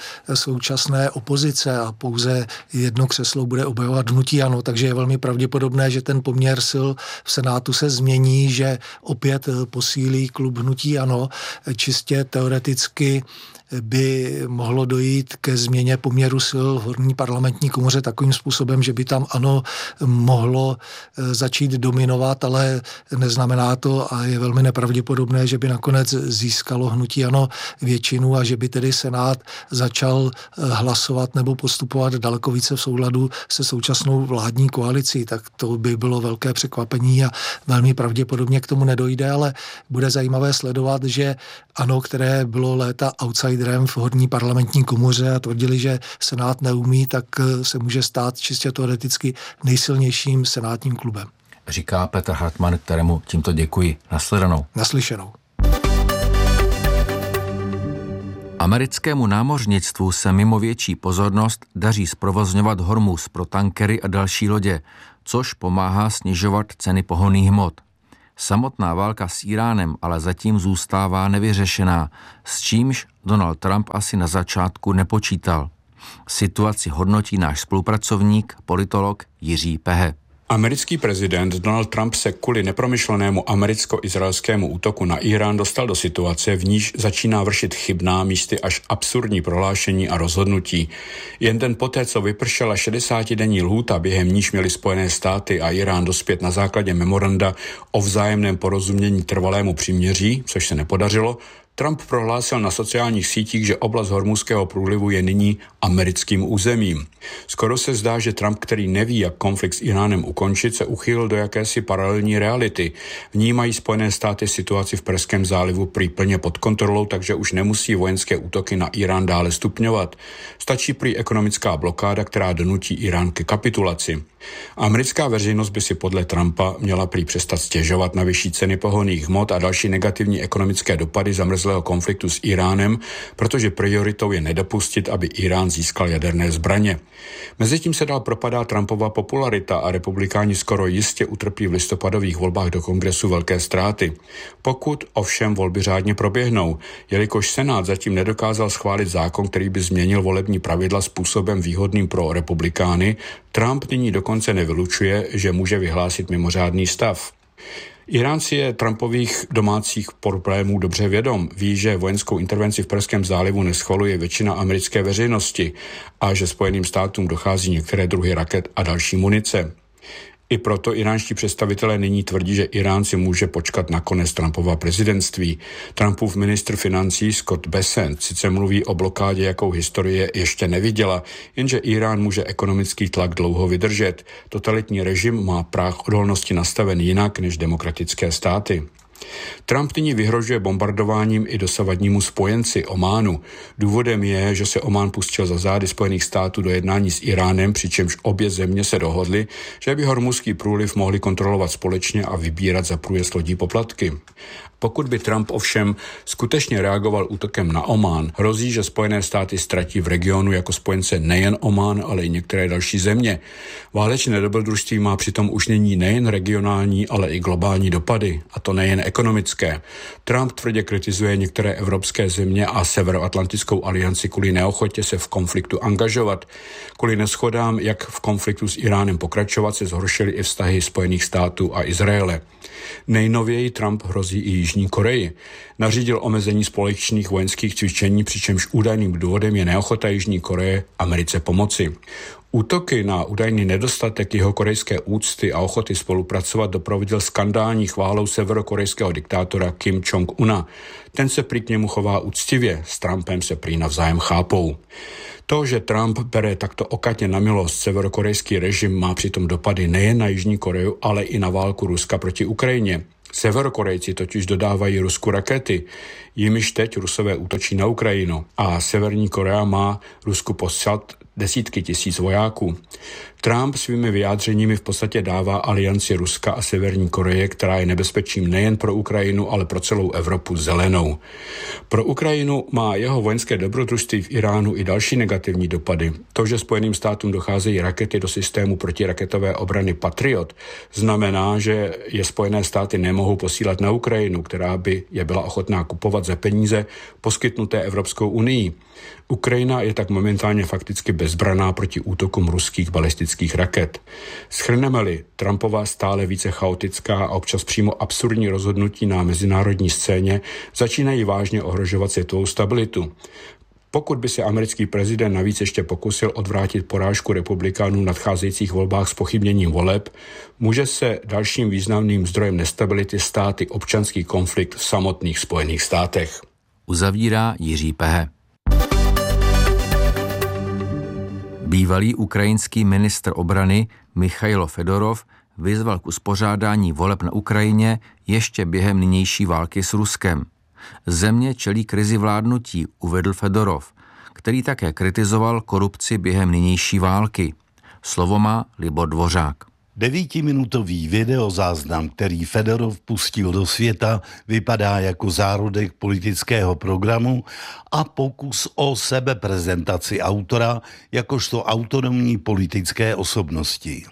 současné opozice a pouze jedno křeslo bude obhajovat hnutí ANO, takže je velmi pravděpodobné, že ten poměr sil v Senátu se změní, že opět posílí klub hnutí ANO. Čistě teoreticky by mohlo dojít ke změně poměru sil v horní parlamentní komoře takovým způsobem, že by tam ANO mohlo začít dominovat, ale neznamená to a je velmi nepravděpodobné, že by nakonec získalo hnutí ANO většinu a že by tedy Senát začal hlasovat nebo postupovat daleko více v souladu se současnou vládní koalicí. Tak to by bylo velké překvapení a velmi pravděpodobně k tomu nedojde, ale bude zajímavé sledovat, že ANO, které bylo léta outsiderem v horní parlamentní komoře a tvrdili, že Senát neumí, tak se může stát čistě teoreticky nejsilnějším senátním klubem. Říká Petr Hartmann, kterému tímto děkuji. Nasledanou. Naslyšenou. Americkému námořnictvu se mimo větší pozornost daří zprovozňovat Hormuz pro tankery a další lodě, což pomáhá snižovat ceny pohonných hmot. Samotná válka s Iránem ale zatím zůstává nevyřešená, s čímž Donald Trump asi na začátku nepočítal. Situaci hodnotí náš spolupracovník, politolog Jiří Pehe. Americký prezident Donald Trump se kvůli nepromyšlenému americko-izraelskému útoku na Irán dostal do situace, v níž začíná vršit chybná, místy až absurdní prohlášení a rozhodnutí. Jen den poté, co vypršela šedesátidenní lhůta, během níž měly Spojené státy a Irán dospět na základě memoranda o vzájemném porozumění trvalému příměří, což se nepodařilo, Trump prohlásil na sociálních sítích, že oblast Hormuzského průlivu je nyní americkým územím. Skoro se zdá, že Trump, který neví, jak konflikt s Iránem ukončit, se uchýlil do jakési paralelní reality. Vnímají Spojené státy situaci v Perském zálivu prý plně pod kontrolou, takže už nemusí vojenské útoky na Irán dále stupňovat. Stačí prý ekonomická blokáda, která donutí Irán ke kapitulaci. Americká veřejnost by si podle Trumpa měla prý přestat stěžovat na vyšší ceny pohonných hmot a další negativní ekonomické dopady zamrzlého konfliktu s Iránem, protože prioritou je nedopustit, aby Irán získal jaderné zbraně. Mezitím se dál propadá Trumpova popularita a republikáni skoro jistě utrpí v listopadových volbách do kongresu velké ztráty. Pokud ovšem volby řádně proběhnou, jelikož Senát zatím nedokázal schválit zákon, který by změnil volební pravidla způsobem výhodným pro republikány, Trump nyní dokonce nevylučuje, že může vyhlásit mimořádný stav. Irán si je Trumpových domácích problémů dobře vědom. Ví, že vojenskou intervenci v Perském zálivu neschvaluje většina americké veřejnosti a že Spojeným státům dochází některé druhy raket a další munice. I proto iránští představitelé nyní tvrdí, že Irán si může počkat na konec Trumpova prezidentství. Trumpův ministr financí Scott Bessent sice mluví o blokádě, jakou historie ještě neviděla, jenže Irán může ekonomický tlak dlouho vydržet. Totalitní režim má práh odolnosti nastaven jinak než demokratické státy. Trump nyní vyhrožuje bombardováním i dosavadnímu spojenci Ománu. Důvodem je, že se Omán pustil za zády Spojených států do jednání s Iránem, přičemž obě země se dohodly, že by Hormuzský průliv mohli kontrolovat společně a vybírat za průjezd lodí poplatky. Pokud by Trump ovšem skutečně reagoval útokem na Omán, hrozí, že Spojené státy ztratí v regionu jako spojence nejen Omán, ale i některé další země. Válečné dobrodružství má přitom už nyní nejen regionální, ale i globální dopady, a to nejen ekonomické. Trump tvrdě kritizuje některé evropské země a Severoatlantickou alianci kvůli neochotě se v konfliktu angažovat. Kvůli neschodám, jak v konfliktu s Iránem pokračovat, se zhoršily i vztahy Spojených států a Izraele. Nejnověji Trump hrozí i Jižní Koreji. Nařídil omezení společných vojenských cvičení, přičemž údajným důvodem je neochota Jižní Koreje Americe pomoci. Útoky na údajný nedostatek jihokorejské úcty a ochoty spolupracovat doprovodil skandální chválou severokorejského diktátora Kim Jong-una. Ten se prý k němu chová úctivě, s Trumpem se prý navzájem chápou. To, že Trump bere takto okatně na milost severokorejský režim, má přitom dopady nejen na Jižní Koreu, ale i na válku Ruska proti Ukrajině. Severokorejci totiž dodávají Rusku rakety, jimiž teď Rusové útočí na Ukrajinu a Severní Korea má Rusku poslat desítky tisíc vojáků. Trump svými vyjádřeními v podstatě dává alianci Ruska a Severní Koreje, která je nebezpečím nejen pro Ukrajinu, ale pro celou Evropu, zelenou. Pro Ukrajinu má jeho vojenské dobrodružství v Iránu i další negativní dopady. To, že Spojeným státům docházejí rakety do systému protiraketové obrany Patriot, znamená, že je Spojené státy nemohou posílat na Ukrajinu, která by je byla ochotná kupovat za peníze poskytnuté Evropskou unii. Ukrajina je tak momentálně fakticky bezbraná proti útokům ruských balistických raket. Shrneme-li Trumpova stále více chaotická a občas přímo absurdní rozhodnutí na mezinárodní scéně, začínají vážně ohrožovat světovou stabilitu. Pokud by se americký prezident navíc ještě pokusil odvrátit porážku republikánů v nadcházejících volbách s pochybněním voleb, může se dalším významným zdrojem nestability stát i občanský konflikt v samotných Spojených státech. Uzavírá Jiří Pehe. Bývalý ukrajinský ministr obrany Michailo Fedorov vyzval k uspořádání voleb na Ukrajině ještě během nynější války s Ruskem. Země čelí krizi vládnutí, uvedl Fedorov, který také kritizoval korupci během nynější války. Slovo má Libor Dvořák. Devítiminutový videozáznam, který Fedorov pustil do světa, vypadá jako zárodek politického programu a pokus o sebeprezentaci autora jakožto autonomní politické osobnosti.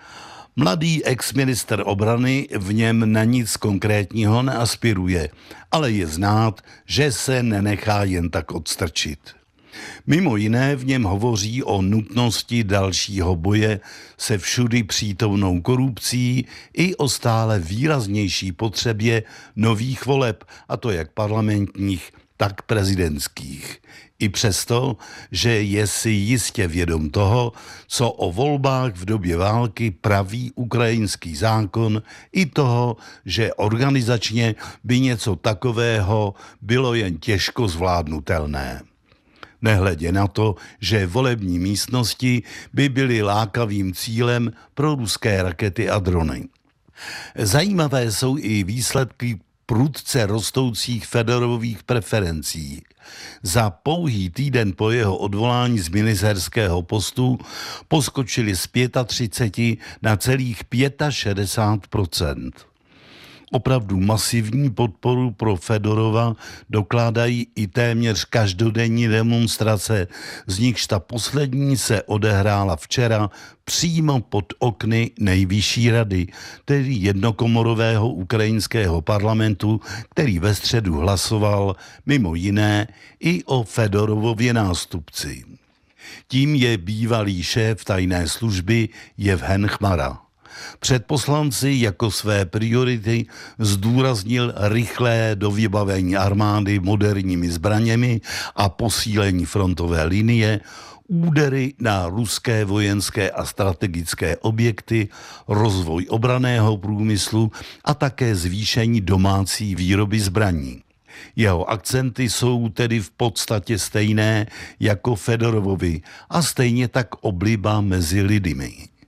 Mladý ex-ministr obrany v něm na nic konkrétního neaspiruje, ale je znát, že se nenechá jen tak odstrčit. Mimo jiné v něm hovoří o nutnosti dalšího boje se všudy přítomnou korupcí i o stále výraznější potřebě nových voleb, a to jak parlamentních, tak prezidentských. I přesto, že je si jistě vědom toho, co o volbách v době války praví ukrajinský zákon, i toho, že organizačně by něco takového bylo jen těžko zvládnutelné. Nehledě na to, že volební místnosti by byly lákavým cílem pro ruské rakety a drony. Zajímavé jsou i výsledky prudce rostoucích Fedorových preferencí. Za pouhý týden po jeho odvolání z ministerského postu poskočili z třicet pět na celých šedesát pět procent. Opravdu masivní podporu pro Fedorova dokládají i téměř každodenní demonstrace, z nichž ta poslední se odehrála včera přímo pod okny Nejvyšší rady, tedy jednokomorového ukrajinského parlamentu, který ve středu hlasoval mimo jiné i o Fedorovově nástupci. Tím je bývalý šéf tajné služby Jevhen Chmara. Před poslanci jako své priority zdůraznil rychlé dovybavení armády moderními zbraněmi a posílení frontové linie, údery na ruské vojenské a strategické objekty, rozvoj obranného průmyslu a také zvýšení domácí výroby zbraní. Jeho akcenty jsou tedy v podstatě stejné jako Fedorovovi a stejně tak obliba mezi lidmi.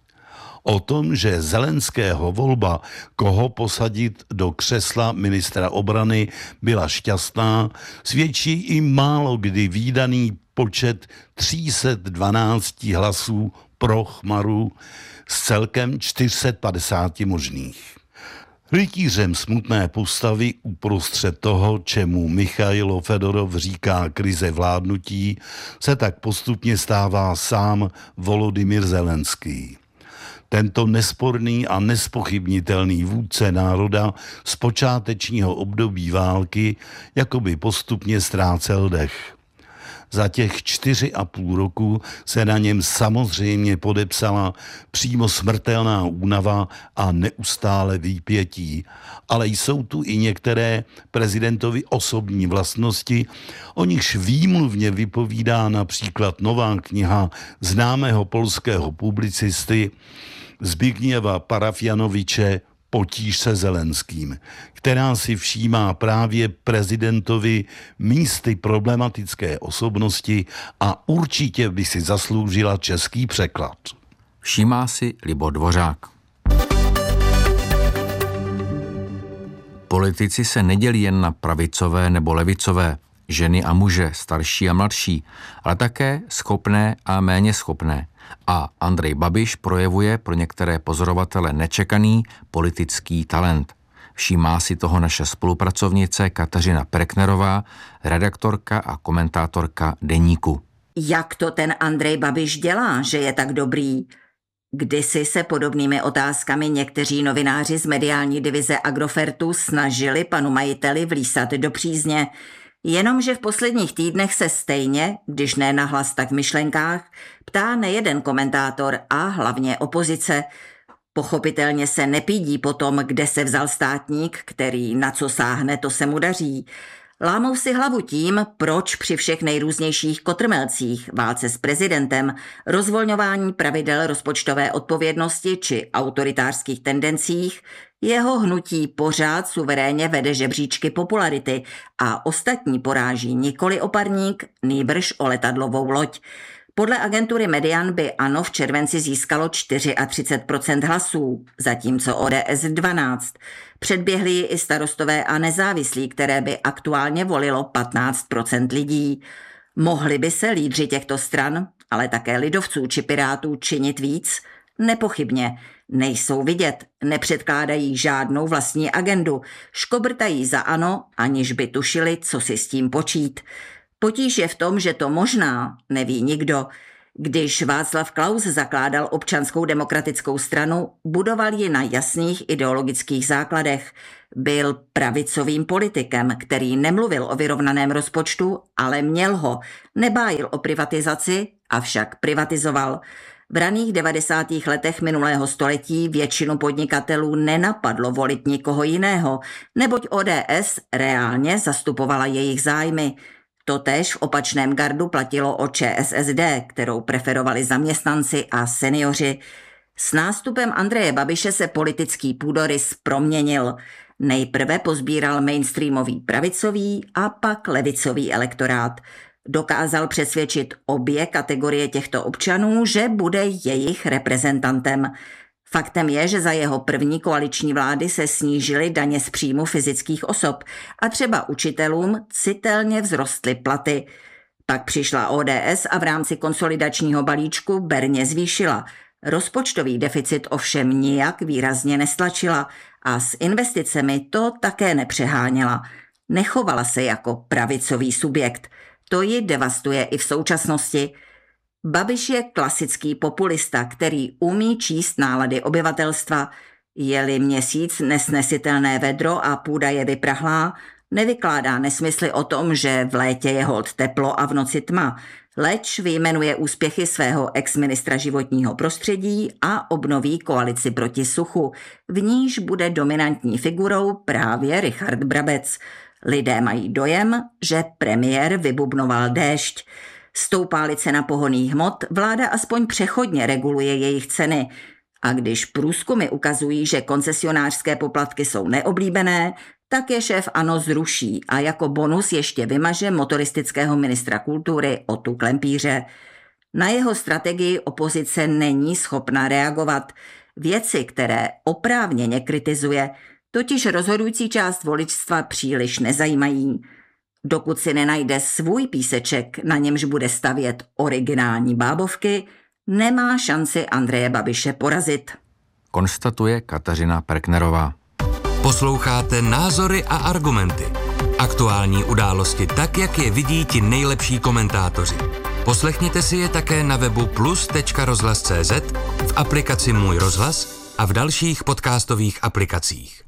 O tom, že Zelenského volba, koho posadit do křesla ministra obrany, byla šťastná, svědčí i málo kdy vídaný počet tři sta dvanáct hlasů pro Chmaru z celkem čtyři sta padesát možných. Rytířem smutné postavy uprostřed toho, čemu Michailo Fedorov říká krize vládnutí, se tak postupně stává sám Volodymyr Zelenský. Tento nesporný a nespochybnitelný vůdce národa z počátečního období války jakoby postupně ztrácel dech. Za těch čtyři a půl roku se na něm samozřejmě podepsala přímo smrtelná únava a neustále výpětí, ale jsou tu i některé prezidentovy osobní vlastnosti, o nichž výmluvně vypovídá například nová kniha známého polského publicisty Zbigniewa Parafianoviče Potíž se Zelenským, která si všímá právě prezidentovi místy problematické osobnosti a určitě by si zasloužila český překlad. Všímá si Libor Dvořák. Politici se nedělí jen na pravicové nebo levicové, ženy a muže, starší a mladší, ale také schopné a méně schopné. A Andrej Babiš projevuje pro některé pozorovatele nečekaný politický talent. Všímá si toho naše spolupracovnice Kateřina Perknerová, redaktorka a komentátorka Deníku. Jak to ten Andrej Babiš dělá, že je tak dobrý? Kdysi se podobnými otázkami někteří novináři z mediální divize Agrofertu snažili panu majiteli vlísat do přízně, jenomže v posledních týdnech se stejně, když ne nahlas, tak v myšlenkách, ptá nejeden komentátor a hlavně opozice. Pochopitelně se nepídí po tom, kde se vzal státník, který na co sáhne, to se mu daří. Lámou si hlavu tím, proč při všech nejrůznějších kotrmelcích, válce s prezidentem, rozvolňování pravidel rozpočtové odpovědnosti či autoritářských tendencích jeho hnutí pořád suverénně vede žebříčky popularity a ostatní poráží nikoli o parník, nýbrž o letadlovou loď. Podle agentury Median by ANO v červenci získalo třicet čtyři procent hlasů, zatímco O D S dvanáct. Předběhli ji i starostové a nezávislí, které by aktuálně volilo patnáct procent lidí. Mohli by se lídři těchto stran, ale také lidovců či pirátů činit víc? Nepochybně. Nejsou vidět, nepředkládají žádnou vlastní agendu, škobrtají za ANO, aniž by tušili, co si s tím počít. Potíž je v tom, že to možná neví nikdo. Když Václav Klaus zakládal Občanskou demokratickou stranu, budoval ji na jasných ideologických základech. Byl pravicovým politikem, který nemluvil o vyrovnaném rozpočtu, ale měl ho. Nebájil o privatizaci, avšak privatizoval. V raných devadesátých letech minulého století většinu podnikatelů nenapadlo volit nikoho jiného, neboť O D S reálně zastupovala jejich zájmy. Totéž v opačném gardu platilo o Č S S D, kterou preferovali zaměstnanci a seniori. S nástupem Andreje Babiše se politický půdorys proměnil. Nejprve pozbíral mainstreamový pravicový a pak levicový elektorát. Dokázal přesvědčit obě kategorie těchto občanů, že bude jejich reprezentantem. Faktem je, že za jeho první koaliční vlády se snížily daně z příjmu fyzických osob a třeba učitelům citelně vzrostly platy. Pak přišla O D S a v rámci konsolidačního balíčku berně zvýšila. Rozpočtový deficit ovšem nijak výrazně nestlačila a s investicemi to také nepřeháněla. Nechovala se jako pravicový subjekt. To ji devastuje i v současnosti. Babiš je klasický populista, který umí číst nálady obyvatelstva. Je-li měsíc nesnesitelné vedro a půda je vyprahlá, nevykládá nesmysly o tom, že v létě je holt teplo a v noci tma, leč vyjmenuje úspěchy svého ex-ministra životního prostředí a obnoví koalici proti suchu, v níž bude dominantní figurou právě Richard Brabec. Lidé mají dojem, že premiér vybubnoval déšť. Stoupá-li cena pohonných hmot, vláda aspoň přechodně reguluje jejich ceny. A když průzkumy ukazují, že koncesionářské poplatky jsou neoblíbené, tak je šéf ANO zruší a jako bonus ještě vymaže motoristického ministra kultury Otu Klempíře. Na jeho strategii opozice není schopna reagovat. Věci, které oprávněně kritizuje, totiž rozhodující část voličstva příliš nezajímají. Dokud si nenajde svůj píseček, na němž bude stavět originální bábovky, nemá šanci Andreje Babiše porazit. Konstatuje Kateřina Perknerová. Posloucháte Názory a argumenty. Aktuální události tak, jak je vidí ti nejlepší komentátoři. Poslechněte si je také na webu plus tečka rozhlas tečka cé zet, v aplikaci Můj rozhlas a v dalších podcastových aplikacích.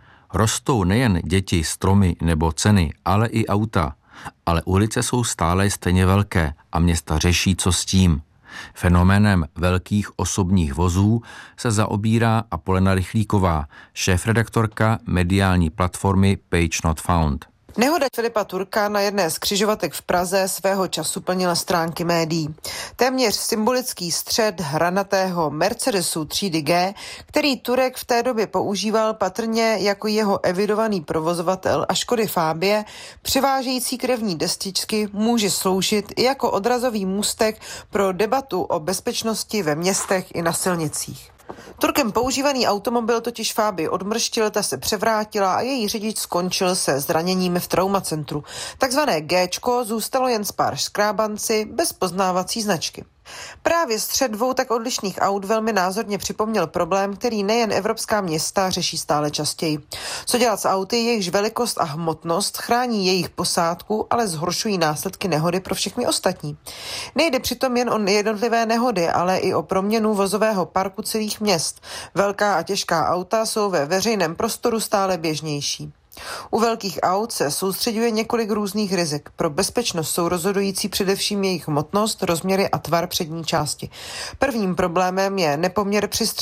Rostou nejen děti, stromy nebo ceny, ale i auta. Ale ulice jsou stále stejně velké a města řeší, co s tím. Fenoménem velkých osobních vozů se zaobírá Apolena Rychlíková, šéfredaktorka mediální platformy Page Not Found. Nehoda Filipa Turka na jedné z křižovatek v Praze svého času plnila stránky médií. Téměř symbolický střed hranatého Mercedesu třídy G, který Turek v té době používal patrně jako jeho evidovaný provozovatel a Škody Fabie, přivážející krevní destičky, může sloužit i jako odrazový můstek pro debatu o bezpečnosti ve městech i na silnicích. Turkem používaný automobil totiž Fabii odmrštil, ta se převrátila a její řidič skončil se zraněními v traumacentru. Takzvané Géčko zůstalo jen s pár škrábanci bez poznávací značky. Právě střed dvou tak odlišných aut velmi názorně připomněl problém, který nejen evropská města řeší stále častěji. Co dělat s auty, jejichž velikost a hmotnost chrání jejich posádku, ale zhoršují následky nehody pro všechny ostatní. Nejde přitom jen o jednotlivé nehody, ale i o proměnu vozového parku celých měst. Velká a těžká auta jsou ve veřejném prostoru stále běžnější. U velkých aut se soustřeďuje několik různých rizik. Pro bezpečnost jsou rozhodující především jejich hmotnost, rozměry a tvar přední části. Prvním problémem je nepoměr při střetu.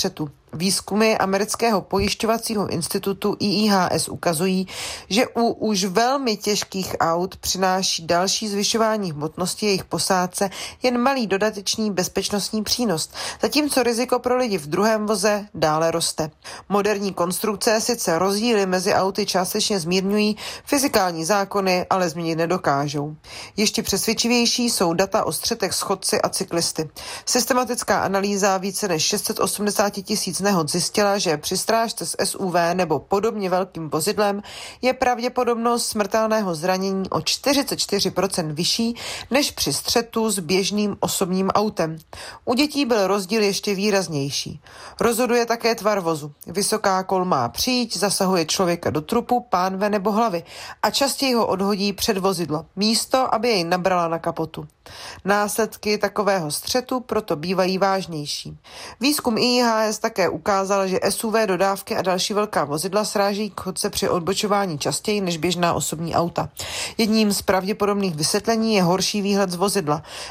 Výzkumy amerického pojišťovacího institutu I I H S ukazují, že u už velmi těžkých aut přináší další zvyšování hmotnosti jejich posádce jen malý dodatečný bezpečnostní přínos, zatímco riziko pro lidi v druhém voze dále roste. Moderní konstrukce sice rozdíly mezi auty částečně zmírňují, fyzikální zákony ale změnit nedokážou. Ještě přesvědčivější jsou data o střetech s chodci a cyklisty. Systematická analýza více než šest set osmdesát tisíc nehod zjistila, že při strážce s S U V nebo podobně velkým vozidlem je pravděpodobnost smrtelného zranění o čtyřicet čtyři procent vyšší než při střetu s běžným osobním autem. U dětí byl rozdíl ještě výraznější. Rozhoduje také tvar vozu. Vysoká kol má příď, zasahuje člověka do trupu, pánve nebo hlavy a častěji ho odhodí před vozidlo, místo, aby jej nabrala na kapotu. Následky takového střetu proto bývají vážnější. Výzkum I I H S také ukázal, že S U V, dodávky a další velká vozidla srážejí k chodce při odbočování častěji než běžná osobní auta. Jedním z pravděpodobných vysvětlení je horší výhled z vozidla.